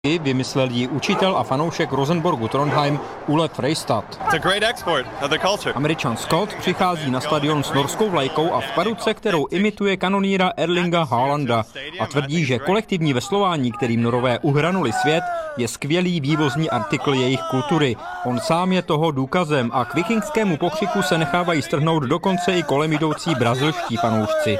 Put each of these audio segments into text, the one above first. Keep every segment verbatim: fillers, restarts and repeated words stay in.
Vymyslel ji učitel a fanoušek Rosenborgu Trondheim Ole Freistad. Američan Scott přichází na stadion s norskou vlajkou a v paruce, kterou imituje kanoníra Erlinga Haalanda a tvrdí, že kolektivní veslování, kterým Norové uhranuli svět, je skvělý vývozní artikl jejich kultury. On sám je toho důkazem a k vikingskému pokřiku se nechávají strhnout dokonce i kolem jdoucí brazilští fanoušci.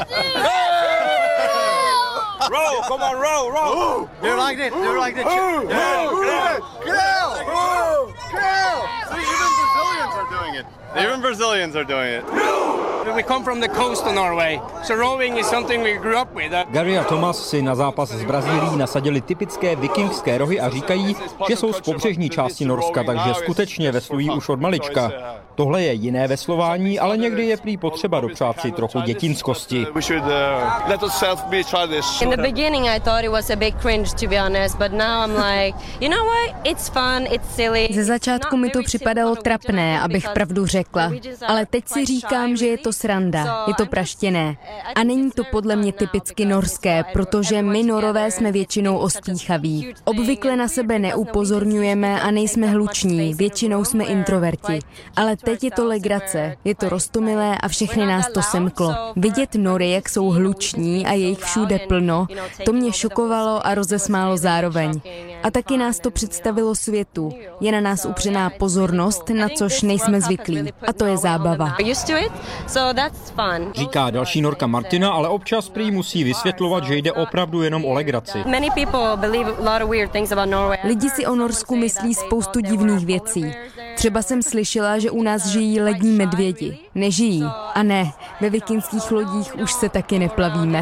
Roll, come on, roll, roll. They like it. They like it. Grill, grill, grill, grill. Even Brazilians are doing it. Even Brazilians are doing it. We come from the coast of Norway, so rowing is something we grew up with. Gary a Thomas si na zápas s Brazílií nasadili typické vikingské rohy a říkají, že jsou z pobřežní části Norska, takže skutečně veslují už od malička. Tohle je jiné veslování, ale někdy je prý potřeba dopřát si trochu dětinskosti. In the beginning I thought it was a big cringe, to be honest, but now I'm like, you know what? It's fun, it's silly. Ze začátku mi to připadalo trapné, abych pravdu řekla, ale teď si říkám, že je to sranda, je to praštěné. A není to podle mě typicky norské, protože my Norové jsme většinou ostýchaví. Obvykle na sebe neupozorňujeme a nejsme hluční, většinou jsme introverti. Ale teď je to legrace, je to roztomilé a všechny nás to semklo. Vidět Nory, jak jsou hluční a je jich všude plno, to mě šokovalo a rozesmálo zároveň. A taky nás to představilo světu. Je na nás upřená pozornost, na což nejsme zvyklí. A to je zábava. Říká další Norka Martina, ale občas prý musí vysvětlovat, že jde opravdu jenom o legraci. Lidi si o Norsku myslí spoustu divných věcí. Třeba jsem slyšela, že u nás žijí lední medvědi. Nežijí. A ne, ve vikingských lodích už se taky neplavíme.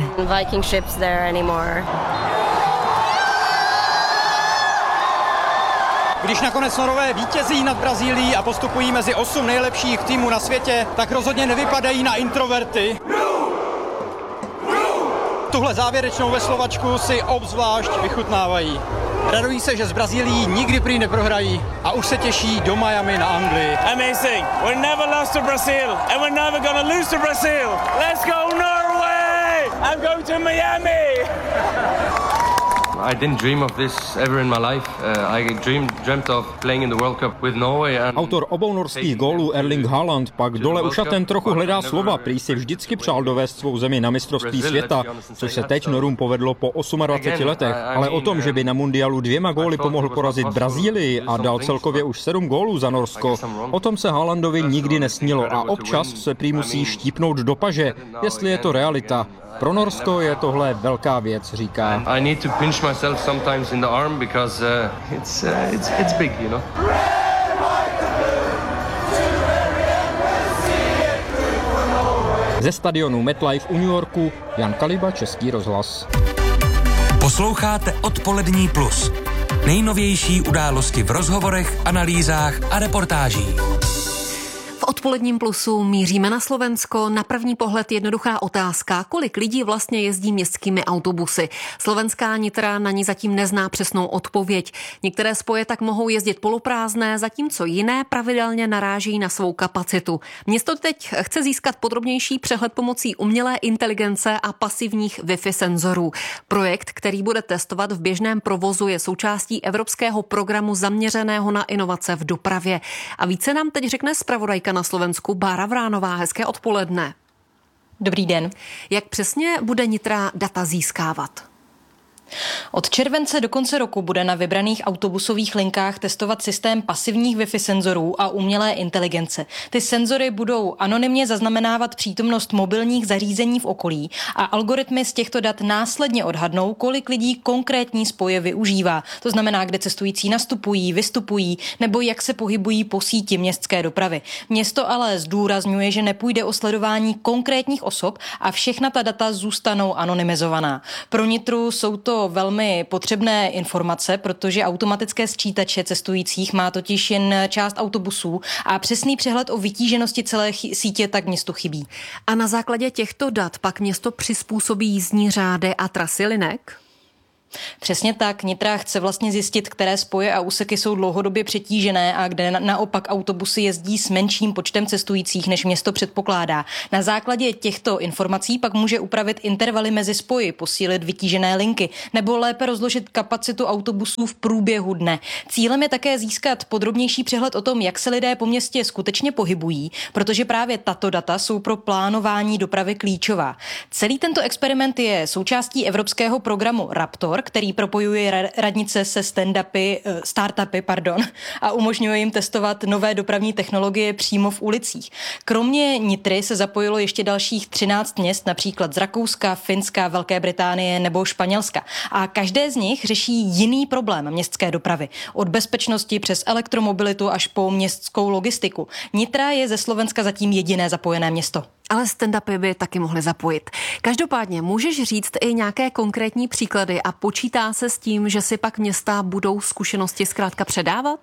Když nakonec Norové vítězí nad Brazílií a postupují mezi osm nejlepších týmů na světě, tak rozhodně nevypadají na introverty. Tuhle závěrečnou veslovačku si obzvlášť vychutnávají. Radují se, že z Brazílií nikdy prý neprohrají a už se těší do Miami na Anglii. Amazing. We never lost to Brazil and we're never gonna lose to Brazil. Let's go Norway! I'm going to Miami. I didn't dream of this ever in my life. Uh, I dreamed, dreamt of playing in the World Cup with Norway. And autor obou norských gólů Erling Haaland pak dole u šaten trochu hledá slova, prý si vždycky přál dovést svou zemi na mistrovství světa, což se teď Norům povedlo po dvaceti osmi letech. Ale o tom, že by na mundialu dvěma góly pomohl porazit Brazílii a dal celkově už sedm gólů za Norsko, o tom se Haalandovi nikdy nesnilo a občas se prý musí štípnout do paže, jestli je to realita. Pro Norsko je tohle velká věc, říká. I need to pinch myself sometimes in the arm because uh, it's uh, it's it's big, you know. Ze stadionu MetLife u New Yorku Jan Kaliba, Český rozhlas. Posloucháte Odpolední plus. Nejnovější události v rozhovorech, analýzách a reportážích. V Odpoledním plusu míříme na Slovensko. Na první pohled jednoduchá otázka, kolik lidí vlastně jezdí městskými autobusy. Slovenská Nitra na ní zatím nezná přesnou odpověď. Některé spoje tak mohou jezdit poloprázdné, zatímco jiné pravidelně naráží na svou kapacitu. Město teď chce získat podrobnější přehled pomocí umělé inteligence a pasivních Wi-Fi senzorů. Projekt, který bude testovat v běžném provozu, je součástí evropského programu zaměřeného na inovace v dopravě. A více nám teď řekne zpravodajka na Slovensku Bára Vránová. Hezké odpoledne. Dobrý den. Jak přesně bude Nitra data získávat? Od července do konce roku bude na vybraných autobusových linkách testovat systém pasivních Wi-Fi senzorů a umělé inteligence. Ty senzory budou anonymně zaznamenávat přítomnost mobilních zařízení v okolí a algoritmy z těchto dat následně odhadnou, kolik lidí konkrétní spoje využívá. To znamená, kde cestující nastupují, vystupují nebo jak se pohybují po síti městské dopravy. Město ale zdůrazňuje, že nepůjde o sledování konkrétních osob a všechna ta data zůstanou anonymizovaná. Pro Nitru jsou to velmi potřebné informace, protože automatické sčítače cestujících má totiž jen část autobusů a přesný přehled o vytíženosti celé sítě tak městu chybí. A na základě těchto dat pak město přizpůsobí jízdní řády a trasy linek? Přesně tak. Nitra chce vlastně zjistit, které spoje a úseky jsou dlouhodobě přetížené a kde na- naopak autobusy jezdí s menším počtem cestujících, než město předpokládá. Na základě těchto informací pak může upravit intervaly mezi spoji, posílit vytížené linky nebo lépe rozložit kapacitu autobusů v průběhu dne. Cílem je také získat podrobnější přehled o tom, jak se lidé po městě skutečně pohybují, protože právě tato data jsou pro plánování dopravy klíčová. Celý tento experiment je součástí evropského programu Raptor, který propojuje radnice se stand-upy, startupy pardon, a umožňuje jim testovat nové dopravní technologie přímo v ulicích. Kromě Nitry se zapojilo ještě dalších třináct měst, například z Rakouska, Finska, Velké Británie nebo Španělska. A každé z nich řeší jiný problém městské dopravy. Od bezpečnosti přes elektromobilitu až po městskou logistiku. Nitra je ze Slovenska zatím jediné zapojené město. Ale stand-upy by taky mohly zapojit. Každopádně můžeš říct i nějaké konkrétní příklady a počítá se s tím, že si pak města budou zkušenosti zkrátka předávat?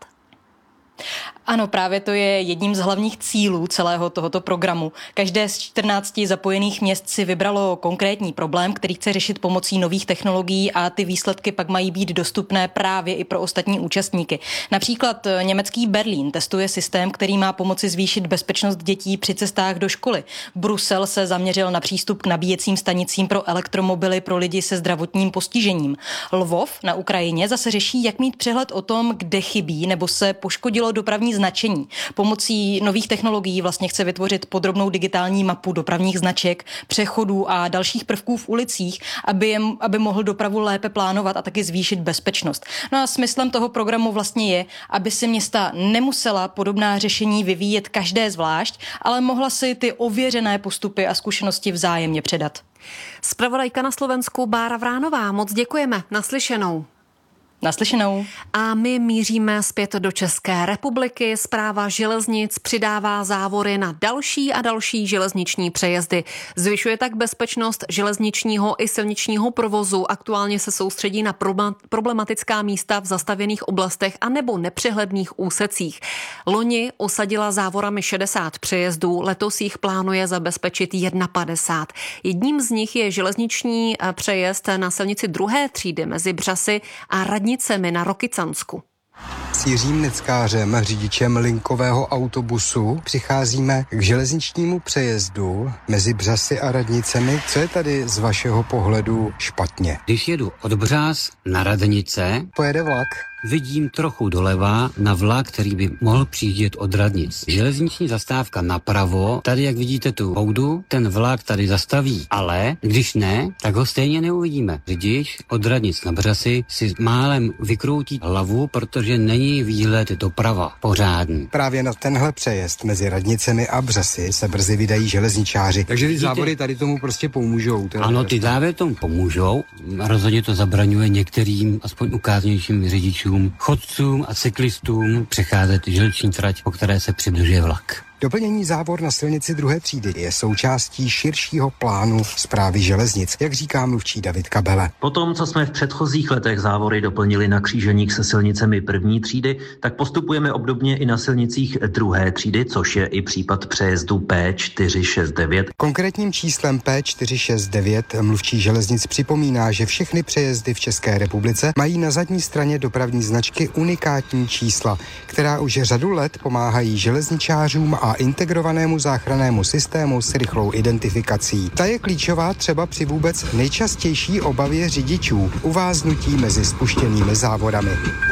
Ano, právě to je jedním z hlavních cílů celého tohoto programu. Každé z čtrnácti zapojených měst si vybralo konkrétní problém, který chce řešit pomocí nových technologií a ty výsledky pak mají být dostupné právě i pro ostatní účastníky. Například německý Berlín testuje systém, který má pomoci zvýšit bezpečnost dětí při cestách do školy. Brusel se zaměřil na přístup k nabíjecím stanicím pro elektromobily pro lidi se zdravotním postižením. Lvov na Ukrajině zase řeší, jak mít přehled o tom, kde chybí nebo se poškodilo dopravní značení. Pomocí nových technologií vlastně chce vytvořit podrobnou digitální mapu dopravních značek, přechodů a dalších prvků v ulicích, aby, je, aby mohl dopravu lépe plánovat a taky zvýšit bezpečnost. No a smyslem toho programu vlastně je, aby si města nemusela podobná řešení vyvíjet každé zvlášť, ale mohla si ty ověřené postupy a zkušenosti vzájemně předat. Zpravodajka na Slovensku Bára Vránová, moc děkujeme. Naslyšenou. Naslyšenou. A my míříme zpět do České republiky. Správa železnic přidává závory na další a další železniční přejezdy. Zvyšuje tak bezpečnost železničního i silničního provozu. Aktuálně se soustředí na problematická místa v zastavěných oblastech a nebo nepřehledných úsecích. Loni osadila závorami šedesát přejezdů, letos jich plánuje zabezpečit padesát jedna. Jedním z nich je železniční přejezd na silnici druhé třídy mezi Břasy a Radnicemi na Rokycansku. S Jiřím Neckářem, řidičem linkového autobusu, přicházíme k železničnímu přejezdu mezi Břasy a Radnicemi. Co je tady z vašeho pohledu špatně? Když jedu od Břas na Radnice, pojede vlak. Vidím trochu doleva na vlak, který by mohl přijíždět od Radnic. Železniční zastávka napravo, tady jak vidíte tu houdu, ten vlak tady zastaví, ale když ne, tak ho stejně neuvidíme. Řidič od Radnic na Břasy si málem vykroutí hlavu, protože není výhled doprava pořádný. Právě na tenhle přejezd mezi Radnicemi a Břasy se brzy vydají železničáři. Takže ty závory tady tomu prostě pomůžou. Ano, ty závory tomu pomůžou. Rozhodně to zabraňuje některým, aspoň ukáznějším řidičům, chodcům a cyklistům přecházet železniční trať, po které se přibližuje vlak. Doplnění závor na silnici druhé třídy je součástí širšího plánu Správy železnic, jak říká mluvčí David Kabele. Po tom, co jsme v předchozích letech závory doplnili na kříženích se silnicemi první třídy, tak postupujeme obdobně i na silnicích druhé třídy, což je i případ přejezdu P čtyři šest devět. Konkrétním číslem P čtyři šest devět mluvčí železnic připomíná, že všechny přejezdy v České republice mají na zadní straně dopravní značky unikátní čísla, která už řadu let pomáhají železničářům a integrovanému záchrannému systému s rychlou identifikací. Ta je klíčová třeba při vůbec nejčastější obavě řidičů, uváznutí mezi spuštěnými závorami.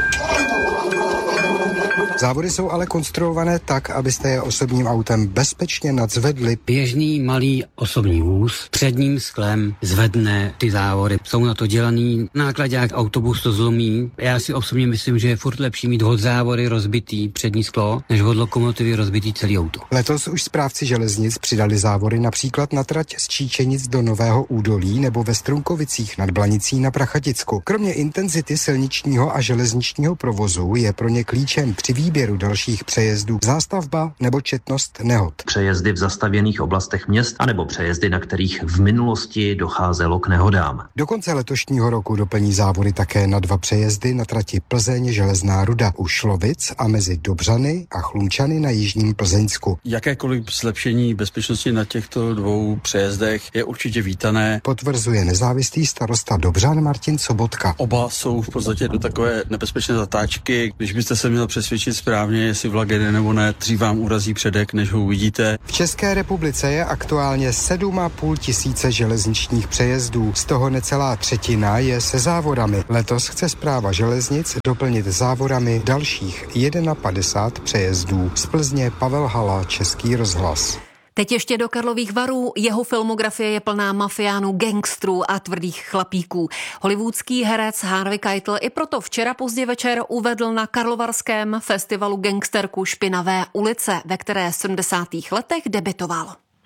Závory jsou ale konstruované tak, abyste je osobním autem bezpečně nadzvedli. Běžný malý osobní vůz předním sklem zvedne ty závory. Jsou na to dělaný nákladák, autobus to zlomí. Já si osobně myslím, že je furt lepší mít od závory rozbitý přední sklo, než od lokomotivy rozbitý celý auto. Letos už správci železnic přidali závory například na trať z Číčenic do Nového Údolí nebo ve Strunkovicích nad Blanicí na Prachaticku. Kromě intenzity silničního a železničního provozu je pro ně klíčem při výběru dalších přejezdů, zástavba nebo četnost nehod. Přejezdy v zastavěných oblastech měst anebo přejezdy, na kterých v minulosti docházelo k nehodám. Do konce letošního roku doplní závody také na dva přejezdy na trati Plzeň Železná Ruda u Šlovic a mezi Dobřany a Chlumčany na jižním Plzeňsku. Jakékoliv zlepšení bezpečnosti na těchto dvou přejezdech je určitě vítané. Potvrzuje nezávislý starosta Dobřan Martin Sobotka. Oba jsou v podstatě do takové nebezpečné zatáčky. Když byste se měl přesvědčit správně, jestli vlak jede nebo ne, dřív vám urazí předek, než ho uvidíte. V České republice je aktuálně sedm a půl tisíce železničních přejezdů. Z toho necelá třetina je se závorami. Letos chce Správa železnic doplnit závorami dalších padesát jedna přejezdů. Z Plzně Pavel Hala, Český rozhlas. Teď ještě do Karlových Varů. Jeho filmografie je plná mafiánů, gangstrů a tvrdých chlapíků. Hollywoodský herec Harvey Keitel i proto včera pozdě večer uvedl na karlovarském festivalu gangsterku Špinavé ulice, ve které v sedmdesátých letech debitoval.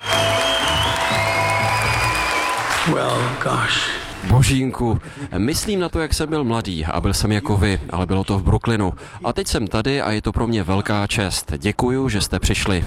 Well, gosh. Božínku, myslím na to, jak jsem byl mladý a byl jsem jako vy, ale bylo to v Brooklynu. A teď jsem tady a je to pro mě velká čest. Děkuju, že jste přišli.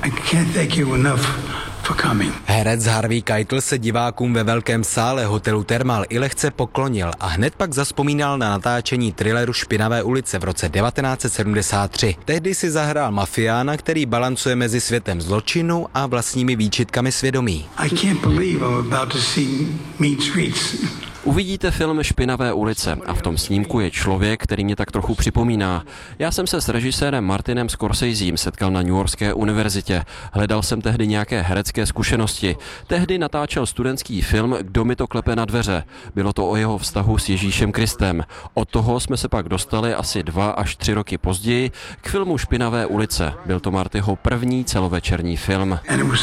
Herec Harvey Keitel se divákům ve velkém sále hotelu Thermal i lehce poklonil a hned pak zazpomínal na natáčení thrilleru Špinavé ulice v roce devatenáct set sedmdesát tři. Tehdy si zahrál mafiána, který balancuje mezi světem zločinu a vlastními výčitkami svědomí. I can't believe I'm about to see Mean Streets. Uvidíte film Špinavé ulice a v tom snímku je člověk, který mě tak trochu připomíná. Já jsem se s režisérem Martinem Scorsesim setkal na New Yorkské univerzitě. Hledal jsem tehdy nějaké herecké zkušenosti. Tehdy natáčel studentský film Kdo mi to klepe na dveře. Bylo to o jeho vztahu s Ježíšem Kristem. Od toho jsme se pak dostali asi dva až tři roky později k filmu Špinavé ulice. Byl to Martyho první celovečerní film.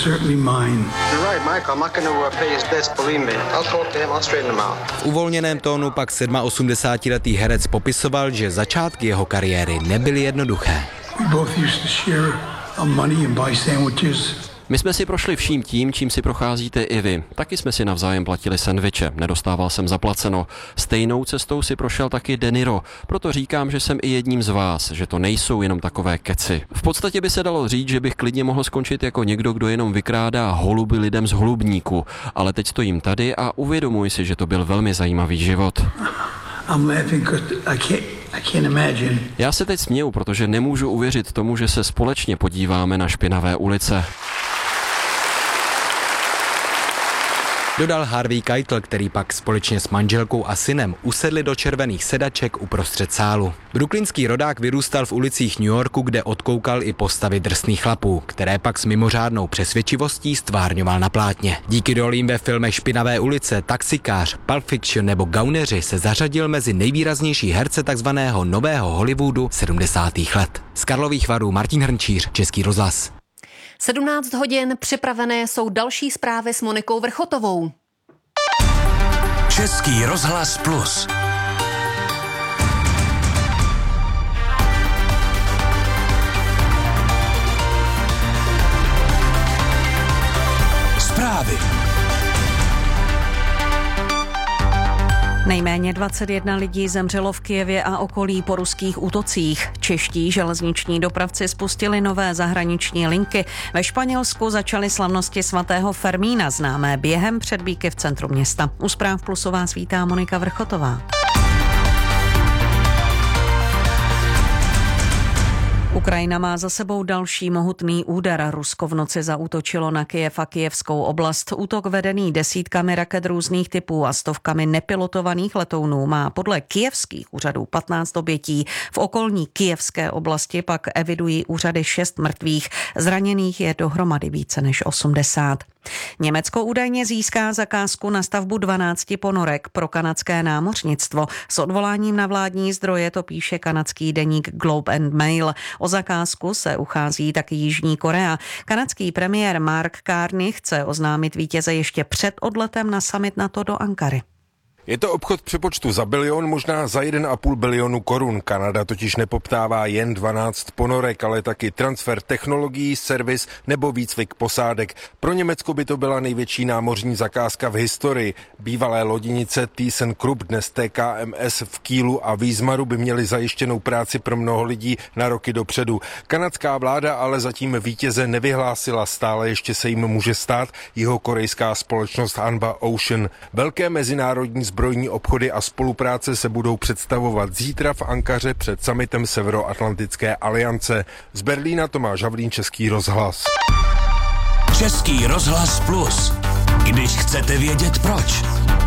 V uvolněném tónu pak osmdesátiletý herec popisoval, že začátky jeho kariéry nebyly jednoduché. My jsme si prošli vším tím, čím si procházíte i vy. Taky jsme si navzájem platili sendviče, nedostával jsem zaplaceno. Stejnou cestou si prošel taky De Niro, proto říkám, že jsem i jedním z vás, že to nejsou jenom takové keci. V podstatě by se dalo říct, že bych klidně mohl skončit jako někdo, kdo jenom vykrádá holuby lidem z holubníku, ale teď stojím tady a uvědomuji si, že to byl velmi zajímavý život. Já se teď směju, protože nemůžu uvěřit tomu, že se společně podíváme na Špinavé ulice. Dodal Harvey Keitel, který pak společně s manželkou a synem usedli do červených sedaček uprostřed sálu. Brooklynský rodák vyrůstal v ulicích New Yorku, kde odkoukal i postavy drsných chlapů, které pak s mimořádnou přesvědčivostí stvárňoval na plátně. Díky rolím ve filmech Špinavé ulice, Taxikář, Pulp Fiction nebo Gauneři se zařadil mezi nejvýraznější herce takzvaného nového Hollywoodu sedmdesátých let. Z Karlových Varů Martin Hrnčíř, Český rozhlas. sedmnáct hodin, připravené jsou další zprávy s Monikou Vrchotovou. Český rozhlas plus. Zprávy. Nejméně dvacet jedna lidí zemřelo v Kyjevě a okolí po ruských útocích. Čeští železniční dopravci spustili nové zahraniční linky. Ve Španělsku začaly slavnosti svatého Fermína, známé během před býky v centru města. U Zpráv Plusu vás vítá Monika Vrchotová. Ukrajina má za sebou další mohutný úder. Rusko v noci zaútočilo na Kyjev a kyjevskou oblast. Útok vedený desítkami raket různých typů a stovkami nepilotovaných letounů má podle kyjevských úřadů patnáct obětí. V okolní kyjevské oblasti pak evidují úřady šest mrtvých. Zraněných je dohromady více než osmdesát. Německo údajně získá zakázku na stavbu dvanácti ponorek pro kanadské námořnictvo. S odvoláním na vládní zdroje to píše kanadský deník Globe and Mail. O zakázku se uchází taky Jižní Korea. Kanadský premiér Mark Carney chce oznámit vítěze ještě před odletem na summit NATO do Ankary. Je to obchod přepočtu za bilion, možná za jeden a půl bilionu korun. Kanada totiž nepoptává jen dvanáct ponorek, ale taky transfer technologií, servis nebo výcvik posádek. Pro Německo by to byla největší námořní zakázka v historii. Bývalé lodinice ThyssenKrupp, dnes T K M S v Kielu a Wismaru by měly zajištěnou práci pro mnoho lidí na roky dopředu. Kanadská vláda ale zatím vítěze nevyhlásila, stále ještě se jim může stát jihokorejská společnost Hanwha Ocean. Velké mezinárodní zbrojní obchody a spolupráce se budou představovat zítra v Ankaře před summitem Severoatlantické aliance. Z Berlína Tomáš Havlín, Český rozhlas. Český rozhlas Plus. Když chcete vědět proč.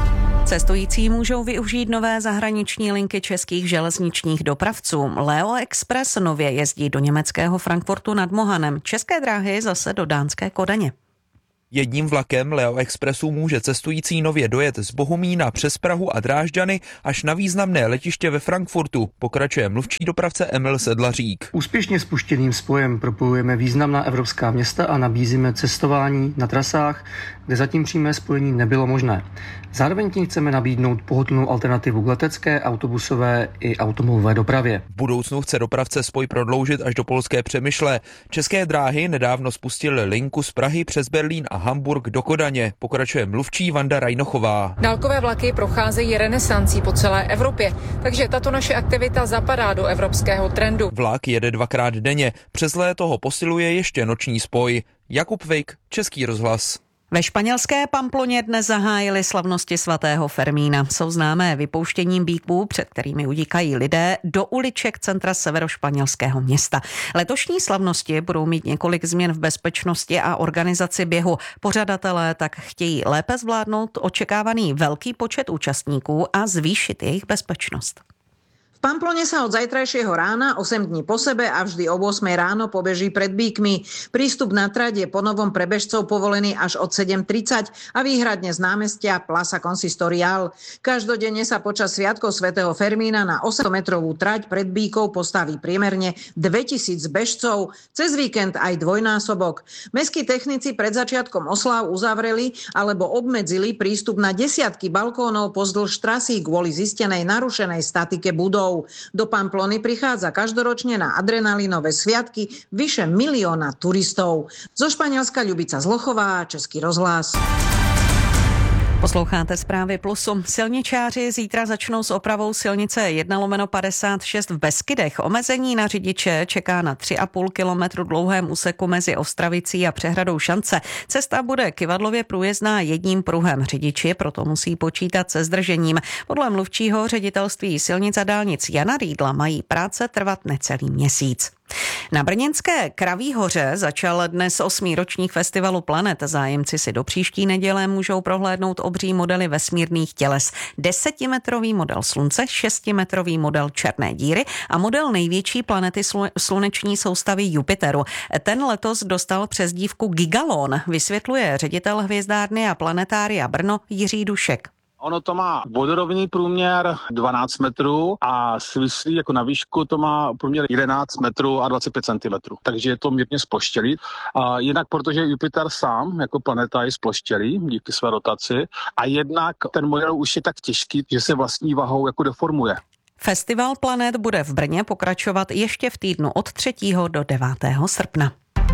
Cestující můžou využít nové zahraniční linky českých železničních dopravců. Leo Express nově jezdí do německého Frankfurtu nad Mohanem. České dráhy zase do dánské Kodaně. Jedním vlakem Leo Expressu může cestující nově dojet z Bohumína přes Prahu a Drážďany až na významné letiště ve Frankfurtu, pokračuje mluvčí dopravce Emil Sedlařík. Úspěšně spuštěným spojem propojujeme významná evropská města a nabízíme cestování na trasách, kde zatím přímé spojení nebylo možné. Zároveň tím chceme nabídnout pohodlnou alternativu k letecké, autobusové i automobilové dopravě. V budoucnu chce dopravce spoj prodloužit až do polské Přemyšle. České dráhy nedávno spustily linku z Prahy přes Berlín a Hamburg do Kodaně, pokračuje mluvčí Vanda Rajnochová. Dálkové vlaky procházejí renesancí po celé Evropě, takže tato naše aktivita zapadá do evropského trendu. Vlak jede dvakrát denně, přes léto ho posiluje ještě noční spoj. Jakub Vejk, Český rozhlas. Ve španělské Pamploně dnes zahájili slavnosti svatého Fermína. Jsou známé vypouštěním bíků, před kterými udíkají lidé, do uliček centra severošpanělského města. Letošní slavnosti budou mít několik změn v bezpečnosti a organizaci běhu. Pořadatelé tak chtějí lépe zvládnout očekávaný velký počet účastníků a zvýšit jejich bezpečnost. V Pamplone sa od zajtrajšieho rána osem dní po sebe a vždy o ôsmej ráno pobeží pred bíkmi. Prístup na trať je ponovom pre bežcov povolený až od sedem tridsať a výhradne z námestia Plaza Consistorial. Každodenne sa počas sviatkov svätého Fermína na osemstometrovú trať pred bíkov postaví priemerne dvetisíc bežcov, cez víkend aj dvojnásobok. Mestskí technici pred začiatkom osláv uzavreli alebo obmedzili prístup na desiatky balkónov pozdĺž trasy kvôli zistenej narušenej statike budov. Do Pamplony prichádza každoročne na adrenalinové sviatky vyše milióna turistov. Zo Španielska Ľubica Zlochová, Český rozhlas. Posloucháte zprávy Plusu. Silničáři zítra začnou s opravou silnice jedna lomeno padesát šest v Beskydech. Omezení na řidiče čeká na tři a půl kilometru dlouhém úseku mezi Ostravicí a přehradou Šance. Cesta bude kyvadlově průjezdná jedním pruhem. Řidiči proto musí počítat se zdržením. Podle mluvčího ředitelství silnic a dálnic Jana Rýdla mají práce trvat necelý měsíc. Na brněnské Kraví hoře začal dnes osmý ročník festivalu Planet. Zájemci si do příští neděle můžou prohlédnout obří modely vesmírných těles. Desetimetrový model Slunce, šestimetrový model černé díry a model největší planety sluneční soustavy Jupiteru. Ten letos dostal přezdívku Gigalon, vysvětluje ředitel hvězdárny a planetária Brno Jiří Dušek. Ono to má vodorovný průměr dvanáct metrů a svislý jako na výšku to má průměr jedenáct metrů a dvacet pět centimetrů. Takže je to mírně sploštělý. A jinak, protože Jupiter sám jako planeta je sploštělý díky své rotaci a jednak ten model už je tak těžký, že se vlastní vahou jako deformuje. Festival Planet bude v Brně pokračovat ještě v týdnu od třetího do devátého srpna.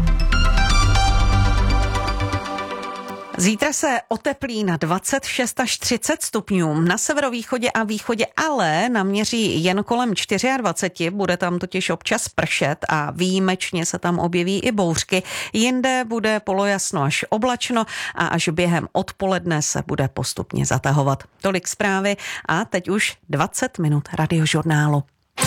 Zítra se oteplí na dvacet šest až třicet stupňů. Na severovýchodě a východě ale naměří jen kolem dvacet čtyři, bude tam totiž občas pršet a výjimečně se tam objeví i bouřky. Jinde bude polojasno až oblačno a až během odpoledne se bude postupně zatahovat. Tolik zprávy a teď už dvacet minut radiožurnálu.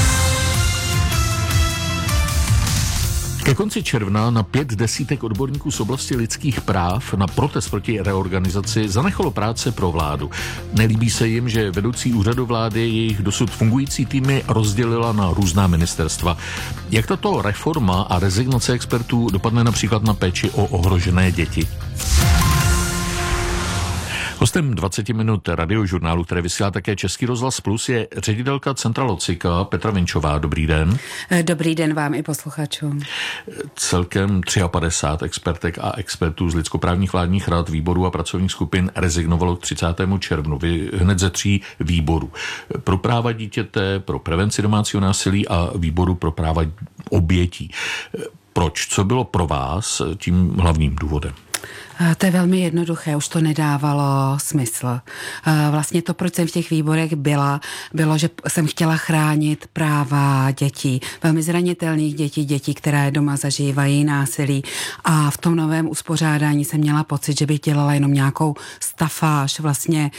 Ke konci června na pět desítek odborníků z oblasti lidských práv na protest proti reorganizaci zanechalo práce pro vládu. Nelíbí se jim, že vedoucí úřadu vlády jejich dosud fungující týmy rozdělila na různá ministerstva. Jak tato reforma a rezignace expertů dopadne například na péči o ohrožené děti? Hostem dvacet minut radiožurnálu, které vysílá také Český rozhlas Plus, je ředitelka Centra Locika Petra Vinčová. Dobrý den. Dobrý den vám i posluchačům. Celkem padesát tři expertek a expertů z lidskoprávních vládních rad, výborů a pracovních skupin rezignovalo k třicátému červnu. Vy hned ze tří výborů. Pro práva dítěte, pro prevenci domácího násilí a výboru pro práva obětí. Proč? Co bylo pro vás tím hlavním důvodem? To je velmi jednoduché, už to nedávalo smysl. Vlastně to, proč jsem v těch výborech byla, bylo, že jsem chtěla chránit práva dětí, velmi zranitelných dětí, dětí, které doma zažívají násilí. A v tom novém uspořádání jsem měla pocit, že bych dělala jenom nějakou stafáž, vlastně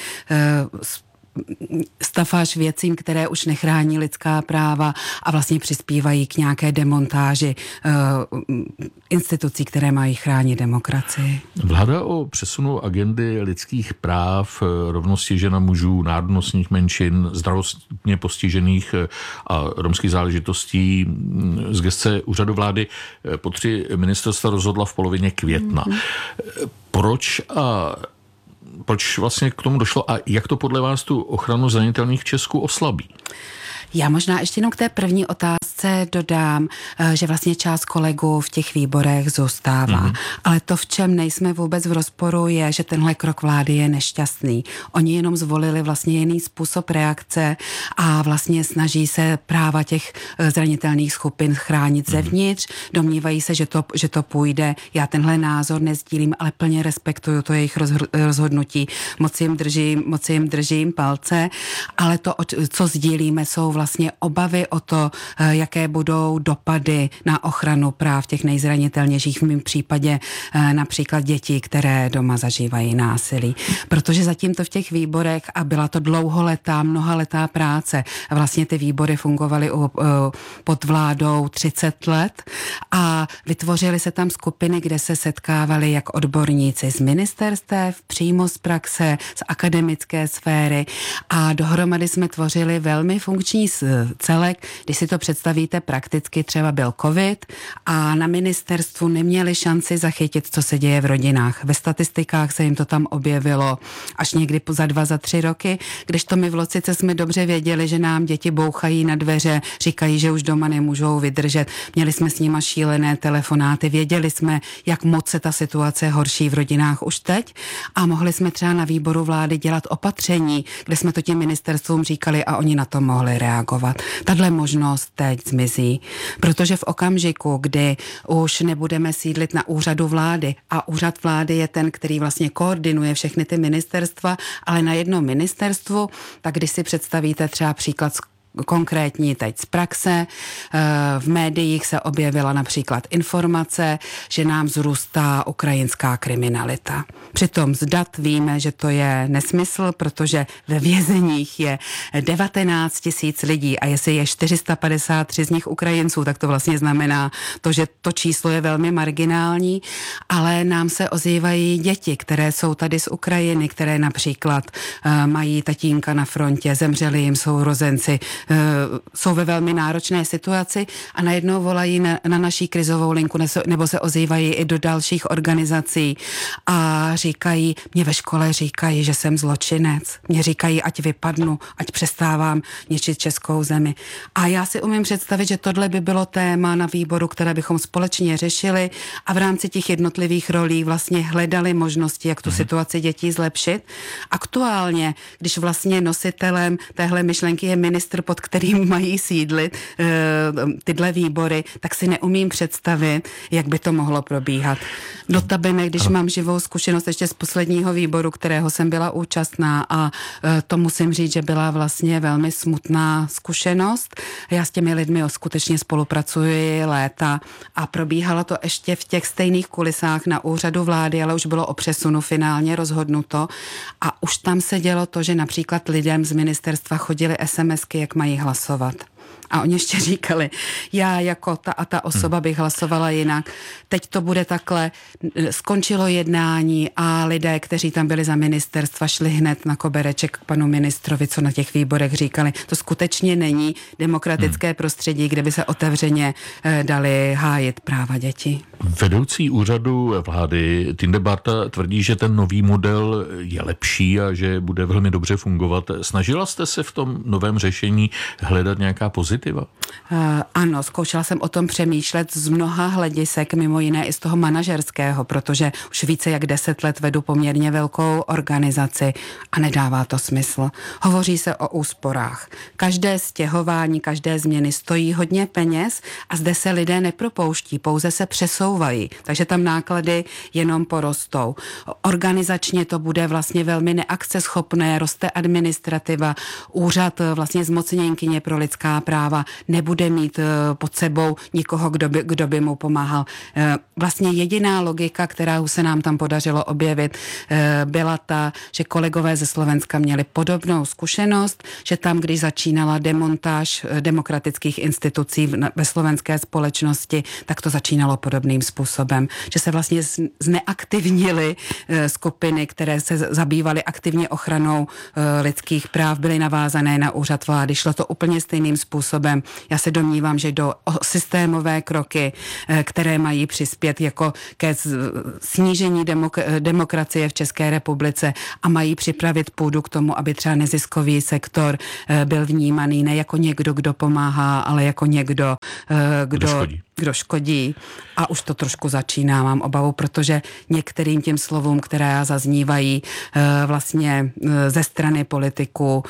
stafáž věcím, které už nechrání lidská práva a vlastně přispívají k nějaké demontáži uh, institucí, které mají chránit demokracii. Vláda o přesunu agendy lidských práv, rovnosti žen a mužů, národnostních menšin, zdravotně postižených a romských záležitostí z gesce úřadu vlády po tři ministerstva rozhodla v polovině května. Mm-hmm. Proč a Proč vlastně k tomu došlo a jak to podle vás tu ochranu zranitelných v Česku oslabí? Já možná ještě jenom k té první otázce dodám, že vlastně část kolegů v těch výborech zůstává. Mm-hmm. Ale to, v čem nejsme vůbec v rozporu, je, že tenhle krok vlády je nešťastný. Oni jenom zvolili vlastně jiný způsob reakce a vlastně snaží se práva těch zranitelných skupin chránit mm-hmm. zevnitř. Domnívají se, že to, že to půjde. Já tenhle názor nezdílím, ale plně respektuju to jejich rozhodnutí. Moc jim držím, moc jim držím palce, ale to, co sdílíme, jsou vlastně obavy o to, jaké budou dopady na ochranu práv těch nejzranitelnějších, v mém případě například dětí, které doma zažívají násilí. Protože zatím to v těch výborech, a byla to dlouholetá, mnohaletá práce, vlastně ty výbory fungovaly pod vládou třicet let a vytvořily se tam skupiny, kde se setkávali jak odborníci z ministerstev, přímo z praxe, z akademické sféry a dohromady jsme tvořili velmi funkční celek. Když si to představíte prakticky, třeba byl covid a na ministerstvu neměli šanci zachytit, co se děje v rodinách. Ve statistikách se jim to tam objevilo až někdy za dva, za tři roky, když to my v Locice jsme dobře věděli, že nám děti bouchají na dveře, říkají, že už doma nemůžou vydržet. Měli jsme s nima šílené telefonáty, věděli jsme, jak moc se ta situace horší v rodinách už teď a mohli jsme třeba na výboru vlády dělat opatření, kde jsme to těm ministerstvům říkali a oni na to mohli reagovat. Tahle možnost teď zmizí, protože v okamžiku, kdy už nebudeme sídlit na úřadu vlády a úřad vlády je ten, který vlastně koordinuje všechny ty ministerstva, ale na jednom ministerstvu, tak když si představíte třeba příklad z konkrétní teď z praxe. V médiích se objevila například informace, že nám vzrůstá ukrajinská kriminalita. Přitom z dat víme, že to je nesmysl, protože ve vězeních je devatenáct tisíc lidí a jestli je čtyři sta padesát tři z nich Ukrajinců, tak to vlastně znamená to, že to číslo je velmi marginální, ale nám se ozývají děti, které jsou tady z Ukrajiny, které například mají tatínka na frontě, zemřeli jim sourozenci, jsou ve velmi náročné situaci a najednou volají na, na naší krizovou linku nebo se ozývají i do dalších organizací a říkají, mě ve škole říkají, že jsem zločinec. Mě říkají, ať vypadnu, ať přestávám ničit českou zemi. A já si umím představit, že tohle by bylo téma na výboru, které bychom společně řešili a v rámci těch jednotlivých rolí vlastně hledali možnosti, jak tu situaci dětí zlepšit. Aktuálně, když vlastně nositelem téhle myšlenky je ministr, pod kterým mají sídlit e, tyhle výbory, tak si neumím představit, jak by to mohlo probíhat. Notabene, když mám živou zkušenost ještě z posledního výboru, kterého jsem byla účastná a e, to musím říct, že byla vlastně velmi smutná zkušenost. Já s těmi lidmi skutečně spolupracuji léta a probíhalo to ještě v těch stejných kulisách na úřadu vlády, ale už bylo o přesunu finálně rozhodnuto a už tam se dělo to, že například lidem z ministerstva chodily SMSky, jak mají hlasovat. A oni ještě říkali, já jako ta a ta osoba bych hlasovala jinak. Teď to bude takhle, skončilo jednání a lidé, kteří tam byli za ministerstva, šli hned na kobereček k panu ministrovi, co na těch výborech říkali. To skutečně není demokratické prostředí, kde by se otevřeně dali hájit práva dětí. Vedoucí úřadu vlády Tinde Barta tvrdí, že ten nový model je lepší a že bude velmi dobře fungovat. Snažila jste se v tom novém řešení hledat nějaká pozitiva? Uh, ano, zkoušela jsem o tom přemýšlet z mnoha hledisek, mimo jiné i z toho manažerského, protože už více jak deset let vedu poměrně velkou organizaci a nedává to smysl. Hovoří se o úsporách. Každé stěhování, každé změny stojí hodně peněz a zde se lidé nepropouští, pouze se přesouvají, takže tam náklady jenom porostou. Organizačně to bude vlastně velmi neakceschopné, roste administrativa, úřad vlastně zmocněnkyně pro lidská práva nebude mít pod sebou nikoho, kdo by, kdo by mu pomáhal. Vlastně jediná logika, kterou se nám tam podařilo objevit, byla ta, že kolegové ze Slovenska měli podobnou zkušenost, že tam, když začínala demontáž demokratických institucí ve slovenské společnosti, tak to začínalo podobným způsobem, že se vlastně zneaktivnily skupiny, které se zabývaly aktivně ochranou lidských práv, byly navázané na úřad vlády. Šlo to úplně stejným způsobem. Já se domnívám, že jdou o systémové kroky, které mají přispět jako ke snížení demok- demokracie v České republice a mají připravit půdu k tomu, aby třeba neziskový sektor byl vnímaný ne jako někdo, kdo pomáhá, ale jako někdo, kdo, kdo škodí. Kdo škodí. A už to trošku začíná, mám obavu, protože některým těm slovům, které zaznívají vlastně ze strany politiků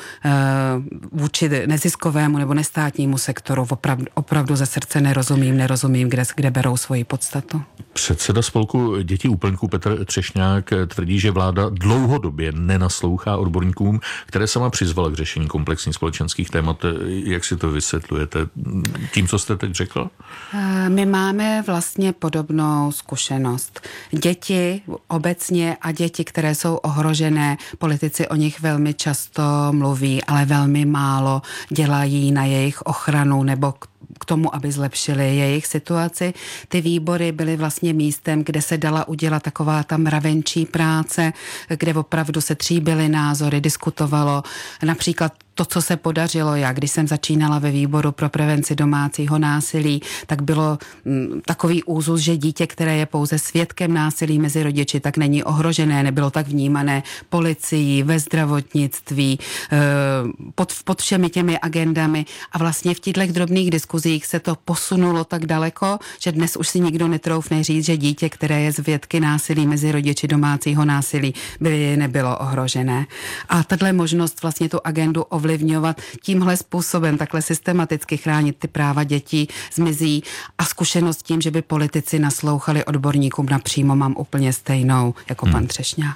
vůči neziskovému nebo nestátnímu sektoru, opravdu, opravdu ze srdce nerozumím, nerozumím, kde, kde berou svoji podstatu. Předseda spolku Děti úplňků Petr Třešňák tvrdí, že vláda dlouhodobě nenaslouchá odborníkům, které sama přizvala k řešení komplexních společenských témat. Jak si to vysvětlujete tím, co jste teď řekl? My máme vlastně podobnou zkušenost. Děti obecně a děti, které jsou ohrožené, politici o nich velmi často mluví, ale velmi málo dělají na jejich ochranu nebo k tomu, aby zlepšili jejich situaci. Ty výbory byly vlastně místem, kde se dala udělat taková ta mravenčí práce, kde opravdu se tříbily názory, diskutovalo. Například to, co se podařilo, já, když jsem začínala ve výboru pro prevenci domácího násilí, tak bylo m, takový úzus, že dítě, které je pouze svědkem násilí mezi rodiči, tak není ohrožené, nebylo tak vnímané policií, ve zdravotnictví, e, pod, pod všemi těmi agendami a vlastně v těchto drobných diskuzích se to posunulo tak daleko, že dnes už si nikdo netroufne říct, že dítě, které je svědky násilí mezi rodiči domácího násilí, by nebylo ohrožené. A tato možnost vlastně tu agendu ovlivňovat tímhle způsobem, takhle systematicky chránit ty práva dětí zmizí a zkušenost tím, že by politici naslouchali odborníkům napřímo, mám úplně stejnou jako hmm. pan Třešňák.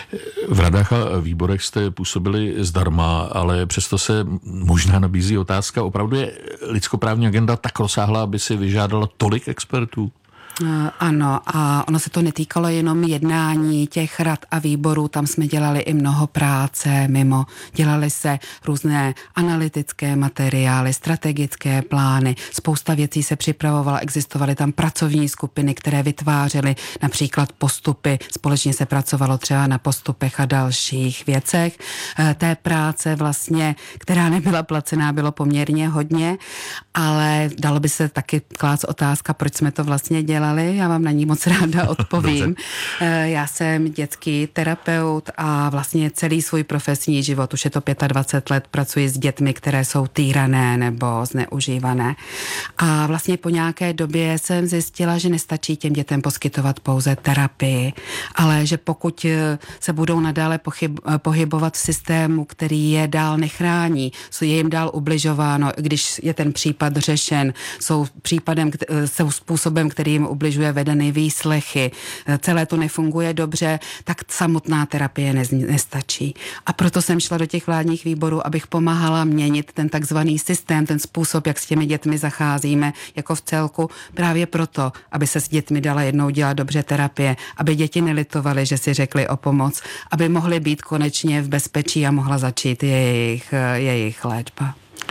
V radách a výborech jste působili zdarma, ale přesto se možná nabízí otázka, opravdu je lidskoprávní agenda tak rozsáhlá, aby si vyžádala tolik expertů? Ano, a ono se to netýkalo jenom jednání těch rad a výborů, tam jsme dělali i mnoho práce mimo. Dělali se různé analytické materiály, strategické plány, spousta věcí se připravovala, existovaly tam pracovní skupiny, které vytvářely například postupy, společně se pracovalo třeba na postupech a dalších věcech. Té práce vlastně, která nebyla placená, bylo poměrně hodně, ale dalo by se taky klást otázka, proč jsme to vlastně dělali. Já vám na ní moc ráda odpovím. Já jsem dětský terapeut a vlastně celý svůj profesní život, už je to dvacet pět let, pracuji s dětmi, které jsou týrané nebo zneužívané. A vlastně po nějaké době jsem zjistila, že nestačí těm dětem poskytovat pouze terapii, ale že pokud se budou nadále pochyb, pohybovat v systému, který je dál nechrání, je jim dál ubližováno, když je ten případ řešen, jsou případem, jsou způsobem, který jim ubližuje, vedeny výslechy, celé to nefunguje dobře, tak samotná terapie nestačí. A proto jsem šla do těch vládních výborů, abych pomáhala měnit ten takzvaný systém, ten způsob, jak s těmi dětmi zacházíme jako v celku, právě proto, aby se s dětmi dala jednou dělat dobře terapie, aby děti nelitovaly, že si řekli o pomoc, aby mohly být konečně v bezpečí a mohla začít jejich, jejich léčba.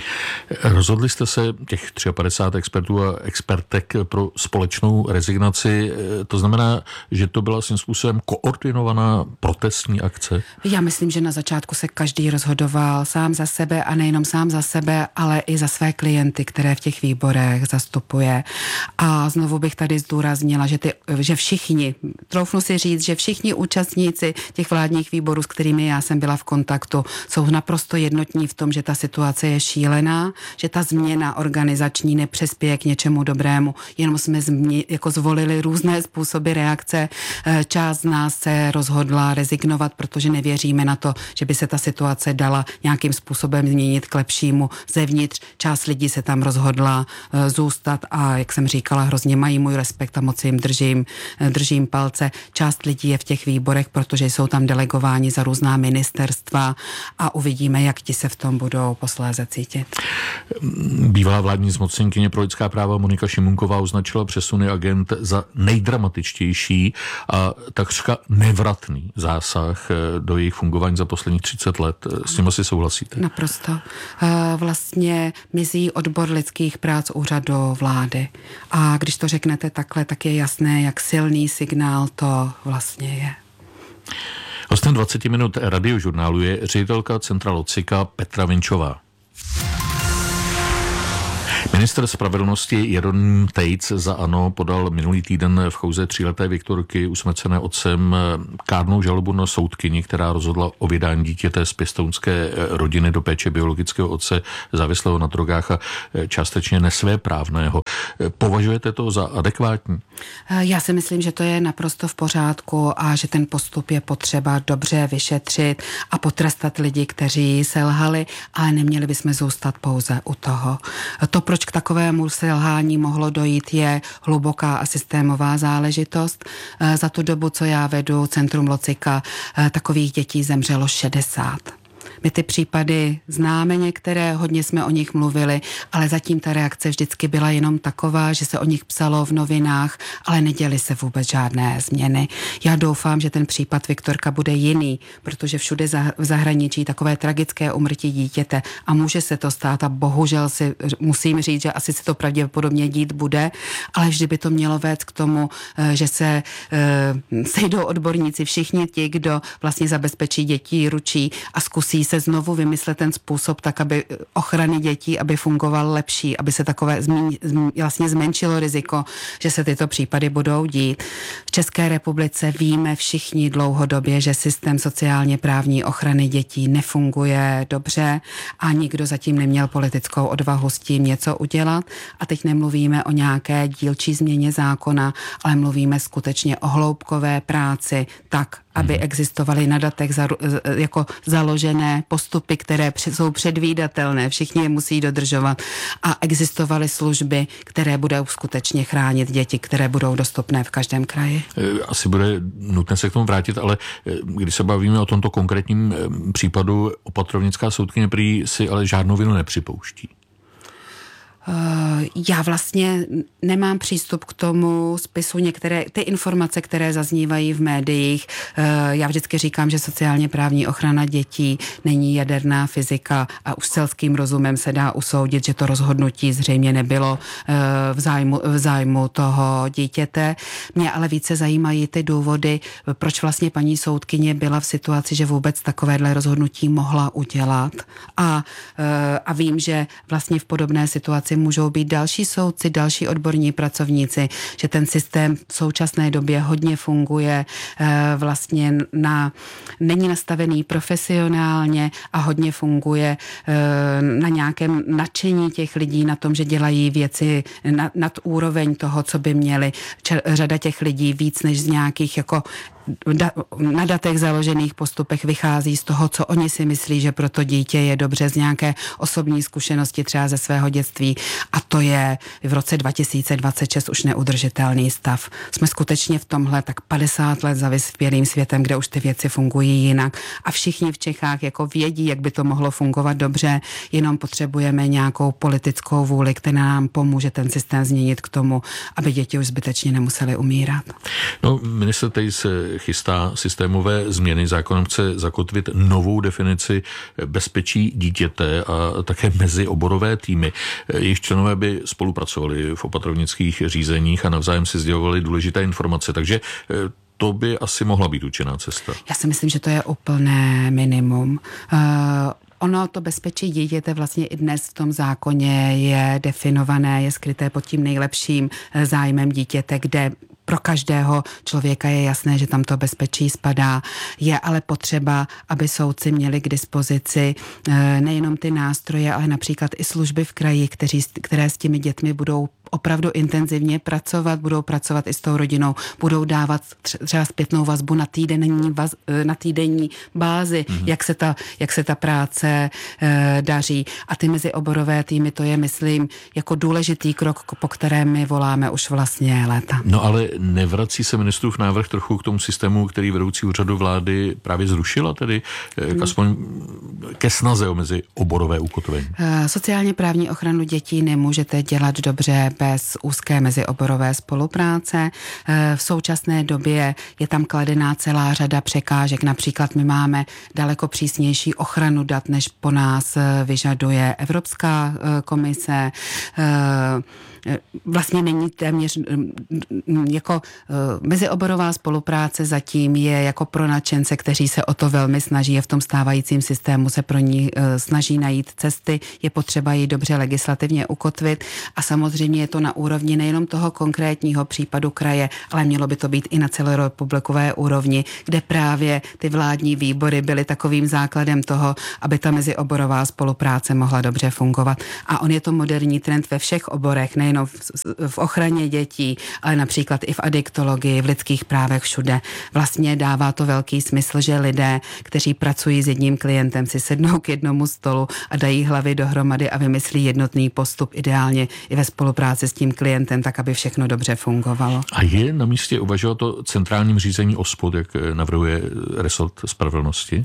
Rozhodli jste se těch padesát tři expertů a expertek pro společnou rezignaci, to znamená, že to byla svým způsobem koordinovaná protestní akce? Já myslím, že na začátku se každý rozhodoval sám za sebe a nejenom sám za sebe, ale i za své klienty, které v těch výborech zastupuje. A znovu bych tady zdůraznila, že, ty, že všichni, troufnu si říct, že všichni účastníci těch vládních výborů, s kterými já jsem byla v kontaktu, jsou naprosto jednotní v tom, že ta situace je šílená, že ta změna organizační nepřespěje k něčemu dobrému, jenom jsme změ, jako zvolili různé způsoby reakce. Část z nás se rozhodla rezignovat, protože nevěříme na to, že by se ta situace dala nějakým způsobem změnit k lepšímu zevnitř. Část lidí se tam rozhodla zůstat a, jak jsem říkala, hrozně mají můj respekt a moc jim držím, držím palce. Část lidí je v těch výborech, protože jsou tam delegováni za různá ministerstva a uvidíme, jak ti se v tom budou posléze cítit. Bývalá vládní zmocněnkyně pro lidská práva Monika Šimunková označila přesuny agent za nejdramatičtější a takřka nevratný zásah do jejich fungování za posledních třicet let. S tím asi souhlasíte? Naprosto. Vlastně mizí odbor lidských práv úřadu vlády. A když to řeknete takhle, tak je jasné, jak silný signál to vlastně je. Hostem dvacet minut radiožurnálu je ředitelka Centra Locika Petra Vinčová. Ministr spravedlnosti Jeroným Tejc za ANO podal minulý týden v kauze tříleté Viktorky usmrcené otcem kárnou žalobu na soudkyni, která rozhodla o vydání dítěte z pěstounské rodiny do péče biologického otce závislého na drogách a částečně nesvéprávného. Považujete to za adekvátní? Já si myslím, že to je naprosto v pořádku a že ten postup je potřeba dobře vyšetřit a potrestat lidi, kteří selhali, ale neměli bychom zůstat pouze u toho. To, proč k takovému selhání mohlo dojít, je hluboká a systémová záležitost. Za tu dobu, co já vedu Centrum Locika, takových dětí zemřelo šedesát. My ty případy známe některé, hodně jsme o nich mluvili, ale zatím ta reakce vždycky byla jenom taková, že se o nich psalo v novinách, ale neděly se vůbec žádné změny. Já doufám, že ten případ Viktorka bude jiný, protože všude v zahraničí takové tragické úmrtí dítěte a může se to stát a bohužel si musím říct, že asi se to pravděpodobně dít bude, ale vždy by to mělo vést k tomu, že se sejdou odborníci, všichni ti, kdo vlastně zabezpečí děti, ručí a zkusí se znovu vymyslet ten způsob tak, aby ochrany dětí, aby fungoval lepší, aby se takové zmín, vlastně zmenšilo riziko, že se tyto případy budou dít. V České republice víme všichni dlouhodobě, že systém sociálně právní ochrany dětí nefunguje dobře a nikdo zatím neměl politickou odvahu s tím něco udělat. A teď nemluvíme o nějaké dílčí změně zákona, ale mluvíme skutečně o hloubkové práci tak, aby existovaly na datech za, jako založené postupy, které jsou předvídatelné, všichni je musí dodržovat a existovaly služby, které budou skutečně chránit děti, které budou dostupné v každém kraji. Asi bude nutné se k tomu vrátit, ale když se bavíme o tomto konkrétním případu, opatrovnická soudkyně prý si ale žádnou vinu nepřipouští. Já vlastně nemám přístup k tomu spisu, některé ty informace, které zaznívají v médiích. Já vždycky říkám, že sociálně právní ochrana dětí není jaderná fyzika a už selským rozumem se dá usoudit, že to rozhodnutí zřejmě nebylo v zájmu, v zájmu toho dítěte. Mě ale více zajímají ty důvody, proč vlastně paní soudkyně byla v situaci, že vůbec takovéhle rozhodnutí mohla udělat. A, a vím, že vlastně v podobné situaci můžou být další soudci, další odborní pracovníci, že ten systém v současné době hodně funguje, vlastně na, není nastavený profesionálně a hodně funguje na nějakém nadšení těch lidí, na tom, že dělají věci nad, nad úroveň toho, co by měli. Řada těch lidí víc než z nějakých jako na datech založených postupech vychází z toho, co oni si myslí, že pro to dítě je dobře, z nějaké osobní zkušenosti třeba ze svého dětství a to je v roce dva tisíce dvacet šest už neudržitelný stav. Jsme skutečně v tomhle tak padesát let za vyspělým světem, kde už ty věci fungují jinak a všichni v Čechách jako vědí, jak by to mohlo fungovat dobře, jenom potřebujeme nějakou politickou vůli, která nám pomůže ten systém změnit k tomu, aby děti už zbytečně nemusely umírat. No, ministr Tejc chystá systémové změny. Zákonem chce zakotvit novou definici bezpečí dítěte a také mezioborové týmy. Jejich členové by spolupracovali v opatrovnických řízeních a navzájem si sdělovali důležité informace. Takže to by asi mohla být účinná cesta. Já si myslím, že to je úplné minimum. Uh, Ono, to bezpečí dítěte vlastně i dnes v tom zákoně je definované, je skryté pod tím nejlepším zájmem dítěte, kde pro každého člověka je jasné, že tam to bezpečí spadá. Je ale potřeba, aby soudci měli k dispozici nejenom ty nástroje, ale například i služby v kraji, kteří, které s těmi dětmi budou opravdu intenzivně pracovat, budou pracovat i s tou rodinou, budou dávat třeba zpětnou vazbu na týdenní, vaz, na týdenní bázi, mm-hmm. jak, se ta, jak se ta práce e, daří. A ty mezioborové týmy, to je, myslím, jako důležitý krok, po kterém my voláme už vlastně léta. No ale nevrací se ministrův návrh trochu k tomu systému, který vedoucí úřadu vlády právě zrušila, tedy mm. aspoň ke snaze o mezioborové ukotvení? E, sociálně právní ochranu dětí nemůžete dělat dobře bez úzké mezioborové spolupráce. V současné době je tam kladená celá řada překážek. Například my máme daleko přísnější ochranu dat, než po nás vyžaduje Evropská komise. Vlastně není téměř jako mezioborová spolupráce zatím je jako pro nadšence, kteří se o to velmi snaží a v tom stávajícím systému se pro ní snaží najít cesty. Je potřeba ji dobře legislativně ukotvit a samozřejmě je to na úrovni nejenom toho konkrétního případu kraje, ale mělo by to být i na celorepublikové úrovni, kde právě ty vládní výbory byly takovým základem toho, aby ta mezioborová spolupráce mohla dobře fungovat. A on je to moderní trend ve všech oborech, nejenom v, v ochraně dětí, ale například i v adiktologii, v lidských právech, všude. Vlastně dává to velký smysl, že lidé, kteří pracují s jedním klientem, si sednou k jednomu stolu a dají hlavy dohromady a vymyslí jednotný postup, ideálně i ve spolupráci s tím klientem, tak aby všechno dobře fungovalo. A je na místě uvažovat o centrálním řízení OSPOD, jak navrhuje resort spravedlnosti?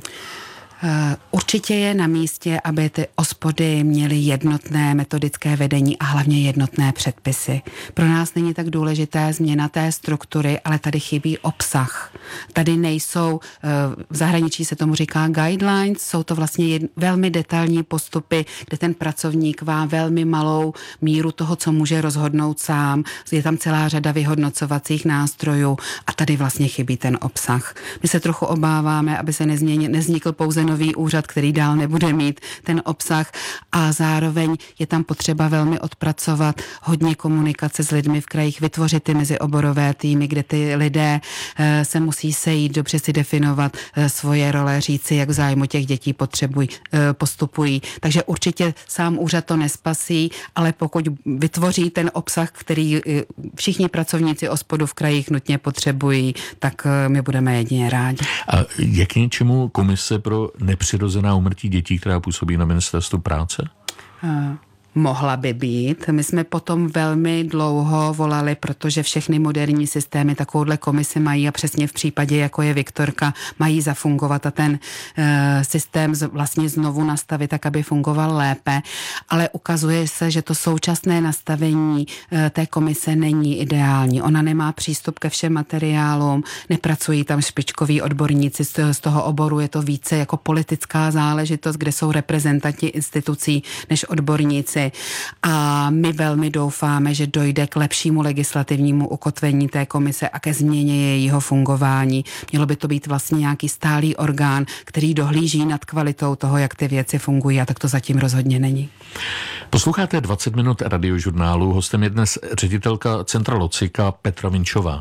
Určitě je na místě, aby ty OSPODy měly jednotné metodické vedení a hlavně jednotné předpisy. Pro nás není tak důležité změna té struktury, ale tady chybí obsah. Tady nejsou, v zahraničí se tomu říká guidelines, jsou to vlastně jed, velmi detailní postupy, kde ten pracovník má velmi malou míru toho, co může rozhodnout sám. Je tam celá řada vyhodnocovacích nástrojů a tady vlastně chybí ten obsah. My se trochu obáváme, aby se nezměnil, neznikl pouze nový úřad, který dál nebude mít ten obsah a zároveň je tam potřeba velmi odpracovat hodně komunikace s lidmi v krajích, vytvořit ty mezioborové týmy, kde ty lidé e, se musí sejít, dobře si definovat e, svoje role, říci, jak v zájmu těch dětí potřebují, e, postupují. Takže určitě sám úřad to nespasí, ale pokud vytvoří ten obsah, který e, všichni pracovníci OSPODu v krajích nutně potřebují, tak e, my budeme jedině rádi. A je k něčemu komise pro nepřirozená úmrtí dětí, která působí na ministerstvu práce? Uh. Mohla by být. My jsme potom velmi dlouho volali, protože všechny moderní systémy takovouhle komisi mají a přesně v případě, jako je Viktorka, mají zafungovat a ten e, systém z, vlastně znovu nastavit tak, aby fungoval lépe. Ale ukazuje se, že to současné nastavení e, té komise není ideální. Ona nemá přístup ke všem materiálům, nepracují tam špičkoví odborníci z, z toho oboru, je to více jako politická záležitost, kde jsou reprezentanti institucí než odborníci. A my velmi doufáme, že dojde k lepšímu legislativnímu ukotvení té komise a ke změně jejího fungování. Mělo by to být vlastně nějaký stálý orgán, který dohlíží nad kvalitou toho, jak ty věci fungují, a tak to zatím rozhodně není. Posloucháte dvacet minut radiožurnálu. Hostem je dnes ředitelka Centra Locika Petra Vinčová.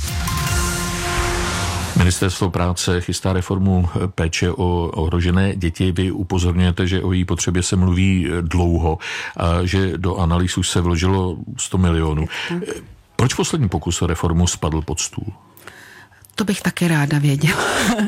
Ministerstvo práce chystá reformu péče o ohrožené děti. Vy upozorňujete, že o její potřebě se mluví dlouho a že do analýz už se vložilo sto milionů. Proč poslední pokus o reformu spadl pod stůl? To bych taky ráda věděla.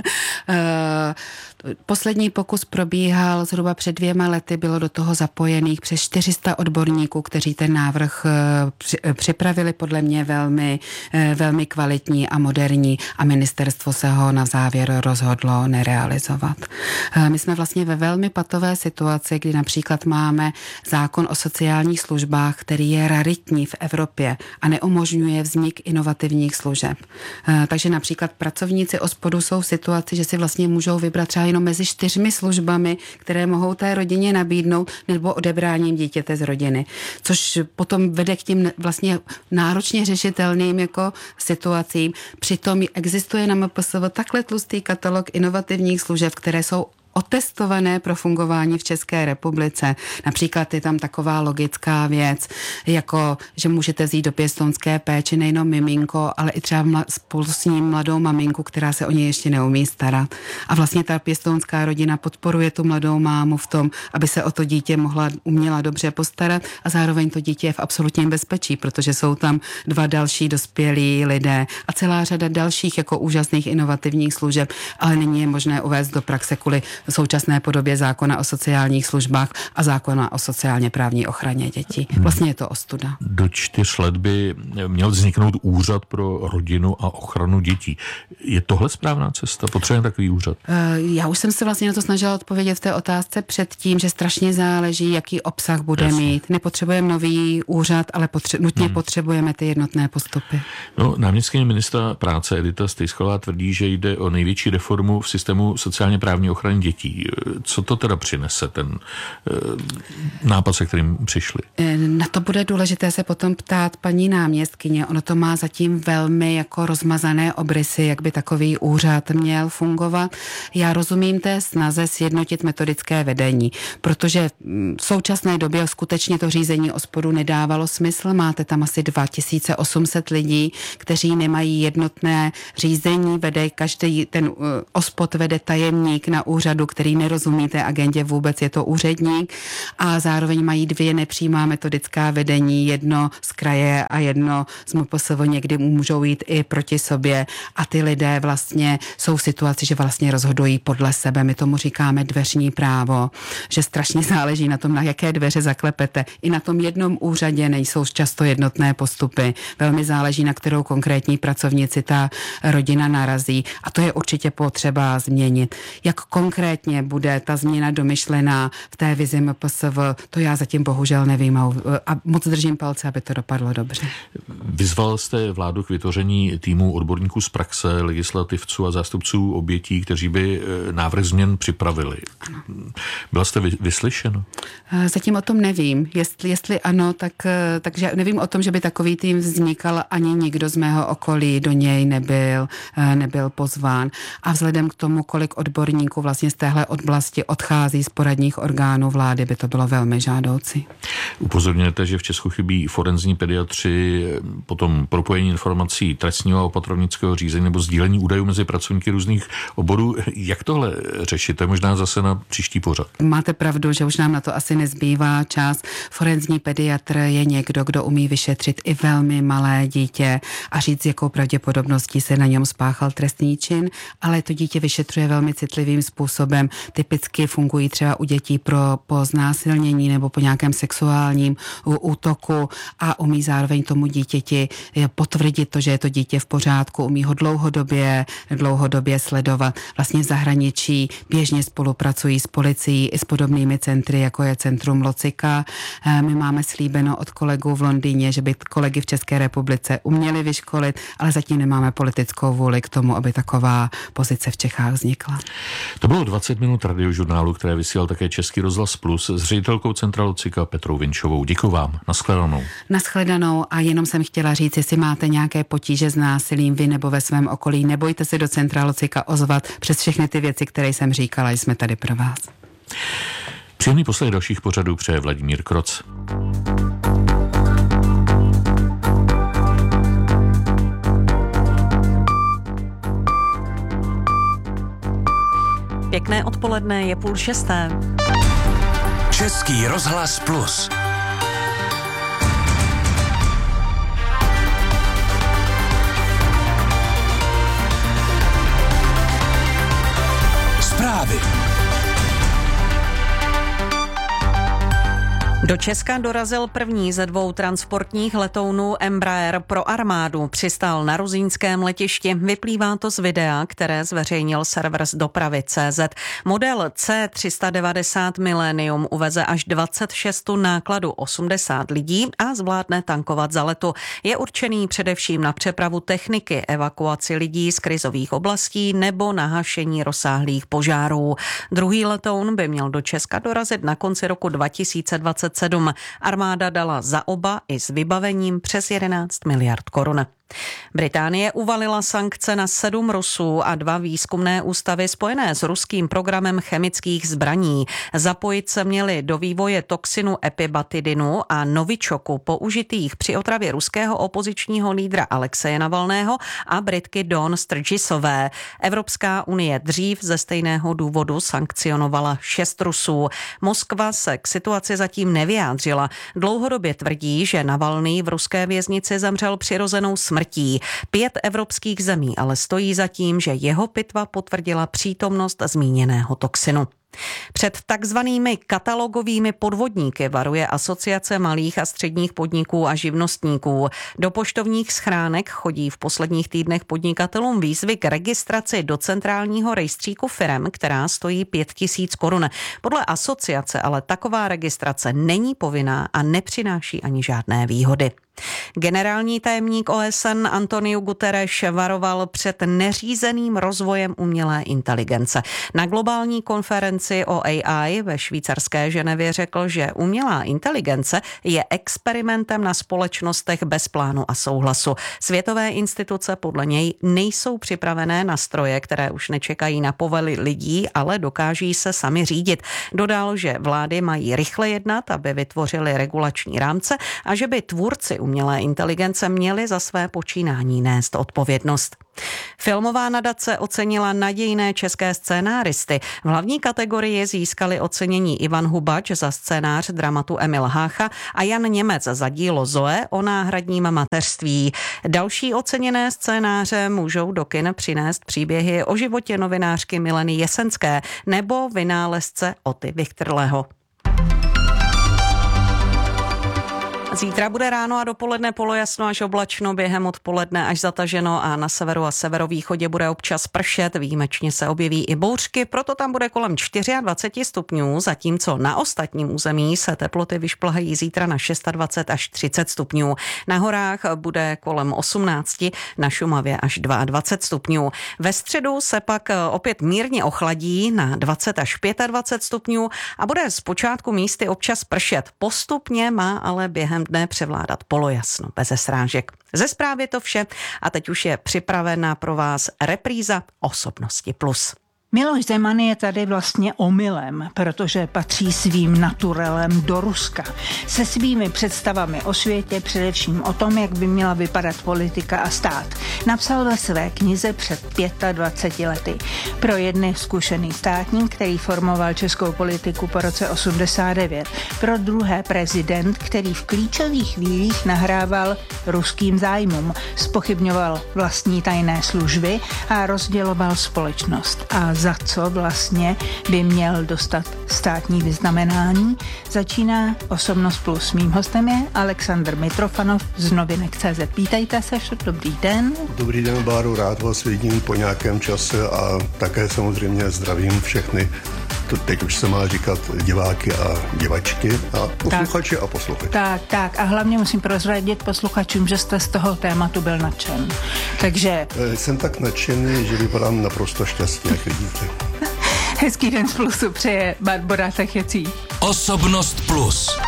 Poslední pokus probíhal zhruba před dvěma lety, bylo do toho zapojených přes čtyři sta odborníků, kteří ten návrh připravili, podle mě velmi, velmi kvalitní a moderní, a ministerstvo se ho na závěr rozhodlo nerealizovat. My jsme vlastně ve velmi patové situaci, kdy například máme zákon o sociálních službách, který je raritní v Evropě a neumožňuje vznik inovativních služeb. Takže například například pracovníci OSPODu jsou v situaci, že si vlastně můžou vybrat třeba jenom mezi čtyřmi službami, které mohou té rodině nabídnout, nebo odebráním dítěte z rodiny. Což potom vede k tím vlastně náročně řešitelným jako situacím. Přitom existuje na M P S V takhle tlustý katalog inovativních služeb, které jsou otestované pro fungování v České republice. Například je tam taková logická věc, jako že můžete vzít do pěstounské péče nejenom miminko, ale i třeba mla, spolu s ním mladou maminku, která se o něj ještě neumí starat. A vlastně ta pěstounská rodina podporuje tu mladou mámu v tom, aby se o to dítě mohla uměla dobře postarat a zároveň to dítě je v absolutním bezpečí, protože jsou tam dva další dospělí lidé a celá řada dalších jako úžasných inovativních služeb, ale není je možné uvést do praxe kvůli v současné podobě zákona o sociálních službách a zákona o sociálně právní ochraně dětí. Vlastně je to ostuda. Do čtyř let by měl vzniknout úřad pro rodinu a ochranu dětí. Je tohle správná cesta? Potřebujeme takový úřad? Já už jsem se vlastně na to snažila odpovědět v té otázce předtím, že strašně záleží, jaký obsah bude Jasně. mít. Nepotřebujeme nový úřad, ale potře- nutně hmm. potřebujeme ty jednotné postupy. No, náměstkyně ministra práce Edita Stejsková tvrdí, že jde o největší reformu v systému sociálně právní ochrany dětí. Co to teda přinese, ten e, nápad, se kterým přišli? Na to bude důležité se potom ptát paní náměstkyně. Ono to má zatím velmi jako rozmazané obrysy, jak by takový úřad měl fungovat. Já rozumím té snaze sjednotit metodické vedení, protože v současné době skutečně to řízení OSPODu nedávalo smysl. Máte tam asi dva tisíce osm set lidí, kteří nemají jednotné řízení, vede každý ten OSPOD vede tajemník na úřadu, který nerozumí té agendě vůbec, je to úředník a zároveň mají dvě nepřímá metodická vedení, jedno z kraje a jedno z M P S V, někdy můžou jít i proti sobě a ty lidé vlastně jsou v situaci, že vlastně rozhodují podle sebe. My tomu říkáme dveřní právo, že strašně záleží na tom, na jaké dveře zaklepete. I na tom jednom úřadě nejsou často jednotné postupy. Velmi záleží, na kterou konkrétní pracovnici ta rodina narazí a to je určitě potřeba změnit. Jak konkrétně bude ta změna domyšlená v té vizi M P S V, to já zatím bohužel nevím a moc držím palce, aby to dopadlo dobře. Vyzval jste vládu k vytvoření týmu odborníků z praxe, legislativců a zástupců obětí, kteří by návrh změn připravili. Ano. Byla jste vyslyšena? Zatím o tom nevím. Jestli, jestli ano, tak, takže nevím o tom, že by takový tým vznikal, ani nikdo z mého okolí do něj nebyl, nebyl pozván. A vzhledem k tomu, kolik odborníků vlastně z téhle oblasti odchází z poradních orgánů vlády, by to bylo velmi žádoucí. Upozorňujete, že v Česku chybí forenzní pediatři, potom propojení informací trestního a opatrovnického řízení nebo sdílení údajů mezi pracovníky různých oborů. Jak tohle řešit? To je možná zase na příští pořad. Máte pravdu, že už nám na to asi nezbývá čas. Forenzní pediatr je někdo, kdo umí vyšetřit i velmi malé dítě a říct, jakou pravděpodobností se na něm spáchal trestný čin, ale to dítě vyšetřuje velmi citlivým způsobem. Typicky fungují třeba u dětí pro, po znásilnění nebo po nějakém sexuálním útoku a umí zároveň tomu dítěti potvrdit to, že je to dítě v pořádku, umí ho dlouhodobě, dlouhodobě sledovat. Vlastně v zahraničí běžně spolupracují s policií i s podobnými centry, jako je Centrum Locika. My máme slíbeno od kolegů v Londýně, že by kolegy v České republice uměli vyškolit, ale zatím nemáme politickou vůli k tomu, aby taková pozice v Čechách vznikla. To bylo dvacet minut radiožurnálu, které vysílal také Český rozhlas Plus s ředitelkou Centra Locika Petrou Vinčovou. Děkuji vám. Naschledanou. Naschledanou a jenom jsem chtěla říct, jestli máte nějaké potíže s násilím vy nebo ve svém okolí, nebojte se do Centra Locika ozvat. Přes všechny ty věci, které jsem říkala, jsme tady pro vás. Příjemný poslech dalších pořadů přeje Vladimír Kroc. Pěkné odpoledne, je půl šesté. Český rozhlas Plus. Zprávy. Do Česka dorazil první ze dvou transportních letounů Embraer pro armádu. Přistál na rusínském letišti. Vyplývá to z videa, které zveřejnil server z dopravy tečka cé zet. Model C tři sta devadesát Millennium uveze až dvacet šest tun nákladu, osmdesát lidí a zvládne tankovat za letu. Je určený především na přepravu techniky, evakuaci lidí z krizových oblastí nebo na hašení rozsáhlých požárů. Druhý letoun by měl do Česka dorazit na konci roku dva tisíce dvacet sedm. Armáda dala za oba i s vybavením přes jedenáct miliard korun. Británie uvalila sankce na sedm Rusů a dva výzkumné ústavy spojené s ruským programem chemických zbraní. Zapojit se měli do vývoje toxinu epibatidinu a novičoku použitých při otravě ruského opozičního lídra Alexeje Navalného a Britky Dawn Sturgisové. Evropská unie dřív ze stejného důvodu sankcionovala šest Rusů. Moskva se k situaci zatím nevyjádřila. Dlouhodobě tvrdí, že Navalný v ruské věznici zemřel přirozenou smrtí. Smrtí. Pět evropských zemí ale stojí za tím, že jeho pitva potvrdila přítomnost zmíněného toxinu. Před takzvanými katalogovými podvodníky varuje Asociace malých a středních podniků a živnostníků. Do poštovních schránek chodí v posledních týdnech podnikatelům výzvy k registraci do centrálního rejstříku firem, která stojí pět tisíc korun. Podle asociace ale taková registrace není povinná a nepřináší ani žádné výhody. Generální tajemník O S N Antonio Guterres varoval před neřízeným rozvojem umělé inteligence. Na globální konferenci o A I ve švýcarské Ženevě řekl, že umělá inteligence je experimentem na společnostech bez plánu a souhlasu. Světové instituce podle něj nejsou připravené na stroje, které už nečekají na povely lidí, ale dokáží se sami řídit. Dodal, že vlády mají rychle jednat, aby vytvořili regulační rámce a že by tvůrci umělé inteligence měli za své počínání nést odpovědnost. Filmová nadace ocenila nadějné české scénáristy. V hlavní kategorii získali ocenění Ivan Hubač za scénář dramatu Emil Hácha a Jan Němec za dílo Zoe o náhradním mateřství. Další oceněné scénáře můžou do kin přinést příběhy o životě novinářky Mileny Jesenské nebo vynálezce Oty Viktrleho. Zítra bude ráno a dopoledne polojasno až oblačno, během odpoledne až zataženo a na severu a severovýchodě bude občas pršet, výjimečně se objeví i bouřky, proto tam bude kolem dvacet čtyři stupňů, zatímco na ostatním území se teploty vyšplhají zítra na dvacet šest až třicet stupňů. Na horách bude kolem osmnáct, na Šumavě až dvacet dva stupňů. Ve středu se pak opět mírně ochladí na dvacet až dvacet pět stupňů a bude zpočátku místy občas pršet. Postupně má ale během dne převládat polojasno beze srážek. Ze zprávy je to vše a teď už je připravena pro vás repríza Osobnosti plus. Miloš Zeman je tady vlastně omylem, protože patří svým naturelem do Ruska. Se svými představami o světě, především o tom, jak by měla vypadat politika a stát. Napsal ve své knize před dvaceti pěti lety. Pro jedny zkušený státník, který formoval českou politiku po roce osmdesát devět. Pro druhé prezident, který v klíčových chvílích nahrával ruským zájmům, zpochybňoval vlastní tajné služby a rozděloval společnost. A za co vlastně by měl dostat státní vyznamenání, začíná Osobnost plus. Mým hostem je Alexandr Mitrofanov z novinek tečka cé zet. Pítejte se, dobrý den. Dobrý den, Báro, rád vás vidím po nějakém čase a také samozřejmě zdravím všechny, to teď už se má říkat diváky a divačky a posluchači tak, a posluchači. Tak, tak a hlavně musím prozradit posluchačům, že jste z toho tématu byl nadšen. Takže... Jsem tak nadšený, že vypadám naprosto šťastně, jak vidíte. Hezký den z Plusu přeje Barbora Techecí. Osobnost plus.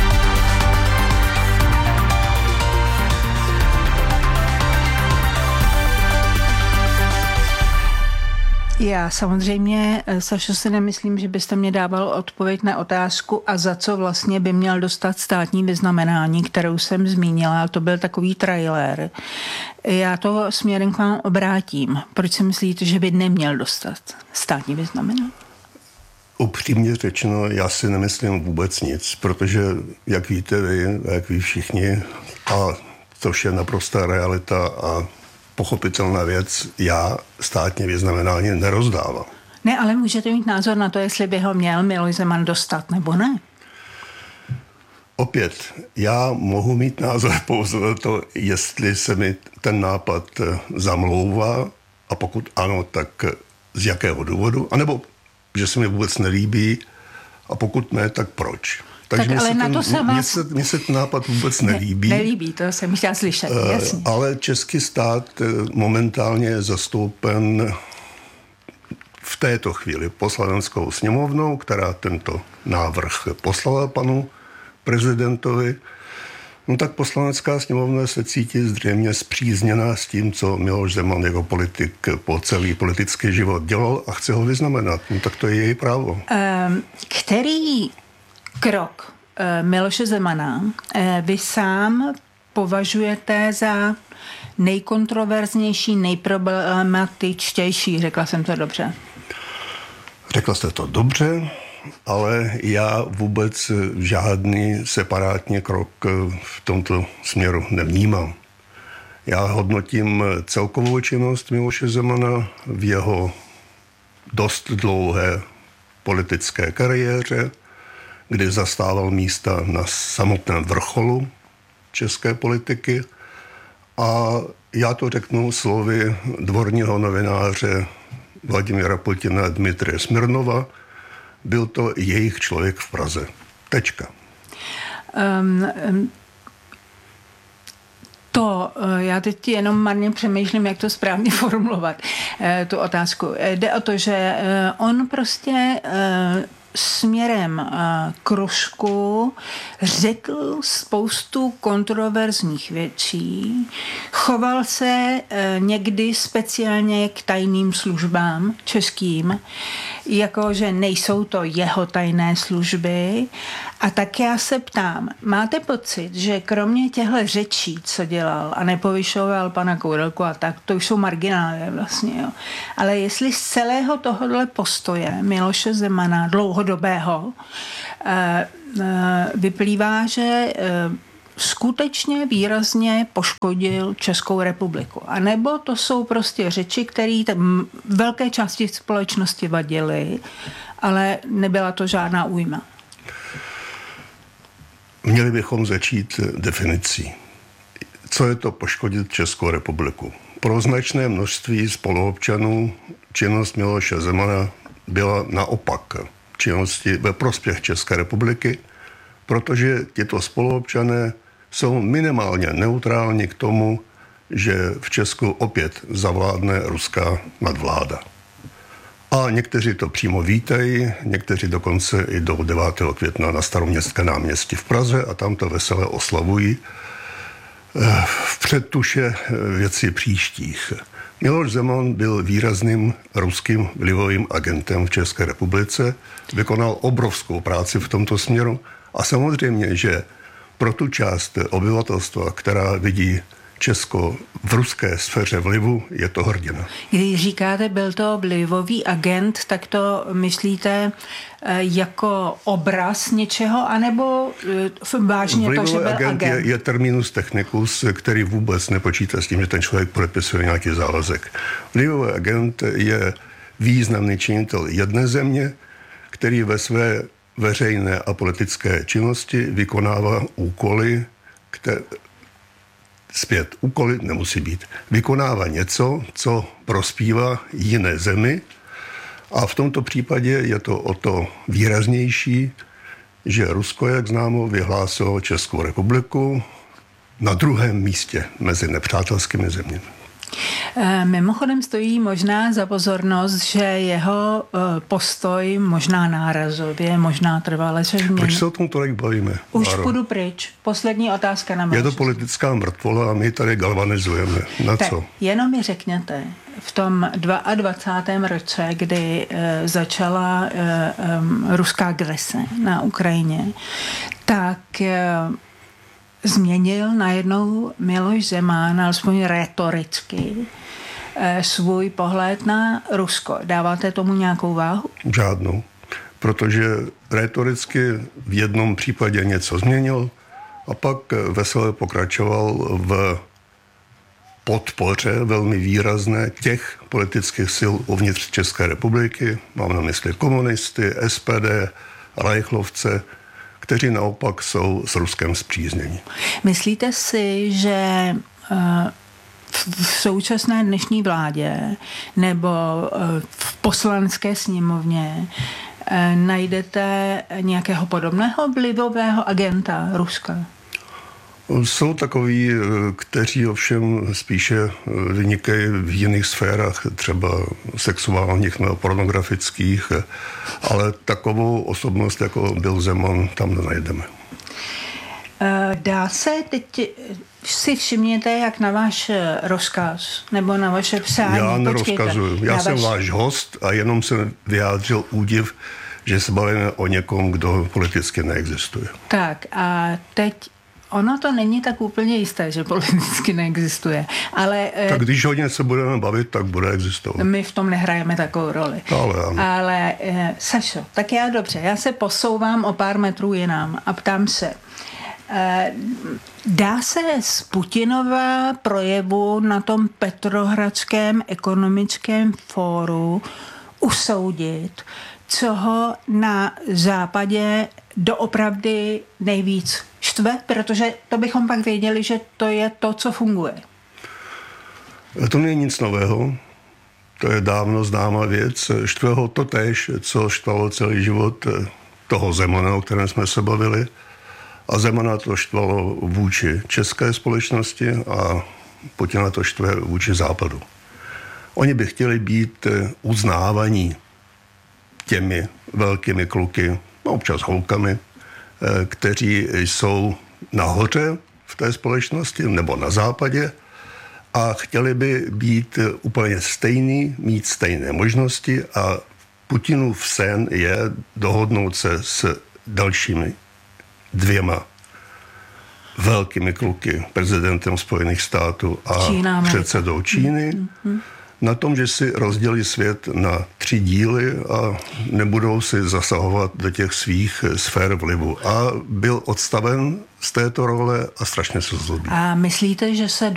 Já samozřejmě, Sašo, si nemyslím, že byste mě dával odpověď na otázku a za co vlastně by měl dostat státní vyznamenání, kterou jsem zmínila, to byl takový trailer. Já to směrem k vám obrátím. Proč si myslíte, že by neměl dostat státní vyznamenání? Upřímně řečeno, já si nemyslím vůbec nic, protože, jak víte vy, jak ví všichni, a což je naprostá realita a pochopitelná věc, já státní vyznamenání nerozdávám. Ne, ale můžete mít názor na to, jestli by ho měl Miloš Zeman dostat, nebo ne? Opět, já mohu mít názor pouze na to, jestli se mi ten nápad zamlouvá a pokud ano, tak z jakého důvodu, anebo že se mi vůbec nelíbí a pokud ne, tak proč. Takže tak ale na ten, to sama... mně se, mně se ten nápad vůbec nelíbí. Ne, nelíbí, to jsem chtěla slyšet, uh, jasně. Ale český stát momentálně je zastoupen v této chvíli poslaneckou sněmovnou, která tento návrh poslala panu prezidentovi. No tak poslanecká sněmovna se cítí zřejmě spřízněná s tím, co Miloš Zeman jako politik po celý politický život dělal a chce ho vyznamenat. No tak to je její právo. Um, který krok uh, Miloše Zemana uh, vy sám považujete za nejkontroverznější, nejproblematičtější? Řekla jsem to dobře. Řekla jste to dobře, ale já vůbec žádný separátní krok v tomto směru nevnímám. Já hodnotím celkovou činnost Miloše Zemana v jeho dost dlouhé politické kariéře, kdy zastával místa na samotném vrcholu české politiky a já to řeknu slovy dvorního novináře Vladimíra Putina a Dmitrie Smirnova, byl to jejich člověk v Praze. Tečka. Um, um, to, já teď jenom marně přemýšlím, jak to správně formulovat, tu otázku. Jde o to, že on prostě směrem k Rusku řekl spoustu kontroverzních věcí, choval se někdy speciálně k tajným službám českým, jakože nejsou to jeho tajné služby. A tak já se ptám, máte pocit, že kromě těchto řečí, co dělal a nepovyšoval pana Koudelku a tak, to už jsou marginálie vlastně, jo. Ale jestli z celého tohohle postoje Miloše Zemana dlouhodobého vyplývá, že skutečně výrazně poškodil Českou republiku. A nebo to jsou prostě řeči, které velké části společnosti vadily, ale nebyla to žádná újma. Měli bychom začít definicí. Co je to poškodit Českou republiku? Pro značné množství spoluobčanů činnost Miloše Zemana byla naopak činnosti ve prospěch České republiky, protože tyto spoluobčané jsou minimálně neutrální k tomu, že v Česku opět zavládne ruská nadvláda. A někteří to přímo vítají, někteří dokonce i do devátého května na Staroměstské náměstí v Praze a tam to veselé oslavují v předtuše věcí příštích. Miloš Zeman byl výrazným ruským vlivovým agentem v České republice, vykonal obrovskou práci v tomto směru a samozřejmě, že pro tu část obyvatelstva, která vidí Česko v ruské sféře vlivu, je to hrdina. Když říkáte, byl to vlivový agent, tak to myslíte jako obraz něčeho, anebo vážně vlivový to, že byl agent? agent? Je, je terminus technicus, který vůbec nepočítá s tím, že ten člověk podepisuje nějaký závazek. Vlivový agent je významný činitel jedné země, který ve své veřejné a politické činnosti vykonává úkoly, které zpět, úkoly nemusí být. Vykonává něco, co prospívá jiné zemi a v tomto případě je to o to výraznější, že Rusko, jak známo, vyhlásilo Českou republiku na druhém místě mezi nepřátelskými zeměmi. Mimochodem stojí možná za pozornost, že jeho postoj možná nárazově, možná trvale se změní. Proč se o tom tolik bavíme? Už Máro? Půjdu pryč. Poslední otázka na mě. Je to politická mrtvola a my tady galvanizujeme. Na tak, co? Jenom mi řekněte, v tom dvacátém druhém roce, kdy e, začala e, um, ruská agrese na Ukrajině, tak e, změnil najednou Miloš Zeman, alespoň retoricky, svůj pohled na Rusko. Dáváte tomu nějakou váhu? Žádnou. Protože retoricky v jednom případě něco změnil a pak vesele pokračoval v podpoře velmi výrazné těch politických sil uvnitř České republiky. Mám na mysli komunisty, S P D, Reichlovce, kteří naopak jsou s Ruskem spříznění. Myslíte si, že v současné dnešní vládě nebo v poslanecké sněmovně najdete nějakého podobného vlivového agenta Ruska? Jsou takoví, kteří ovšem spíše vynikají v jiných sférách, třeba sexuálních nebo pornografických, ale takovou osobnost, jako byl Zeman, tam nenajdeme. Dá se teď si všimněte, jak na váš rozkaz nebo na vaše přání? Já nerozkazuju. Já jsem vaš... váš host a jenom jsem vyjádřil údiv, že se bavíme o někom, kdo politicky neexistuje. Tak a teď ono to není tak úplně jisté, že politicky neexistuje, ale... Tak když o něm se budeme bavit, tak bude existovat. My v tom nehrajeme takovou roli. Ale ano. Ale Sašo, tak já dobře, já se posouvám o pár metrů jinam a ptám se, dá se z Putinova projevu na tom Petrohradském ekonomickém fóru usoudit, co ho na západě doopravdy nejvíc štve, protože to bychom pak věděli, že to je to, co funguje. To není nic nového. To je dávno známá věc. Štve ho to též, co štvalo celý život toho Zemana, o kterém jsme se bavili. A Zemana to štvalo vůči české společnosti a Putina to štve vůči západu. Oni by chtěli být uznávaní těmi velkými kluky, občas holkami, kteří jsou nahoře v té společnosti nebo na západě a chtěli by být úplně stejný, mít stejné možnosti a Putinův sen je dohodnout se s dalšími dvěma velkými kluky, prezidentem Spojených států a Čína, předsedou Číny, mm-hmm. na tom, že si rozdělí svět na tři díly a nebudou si zasahovat do těch svých sfér vlivu. A byl odstaven z této role a strašně se zlobí. A myslíte, že se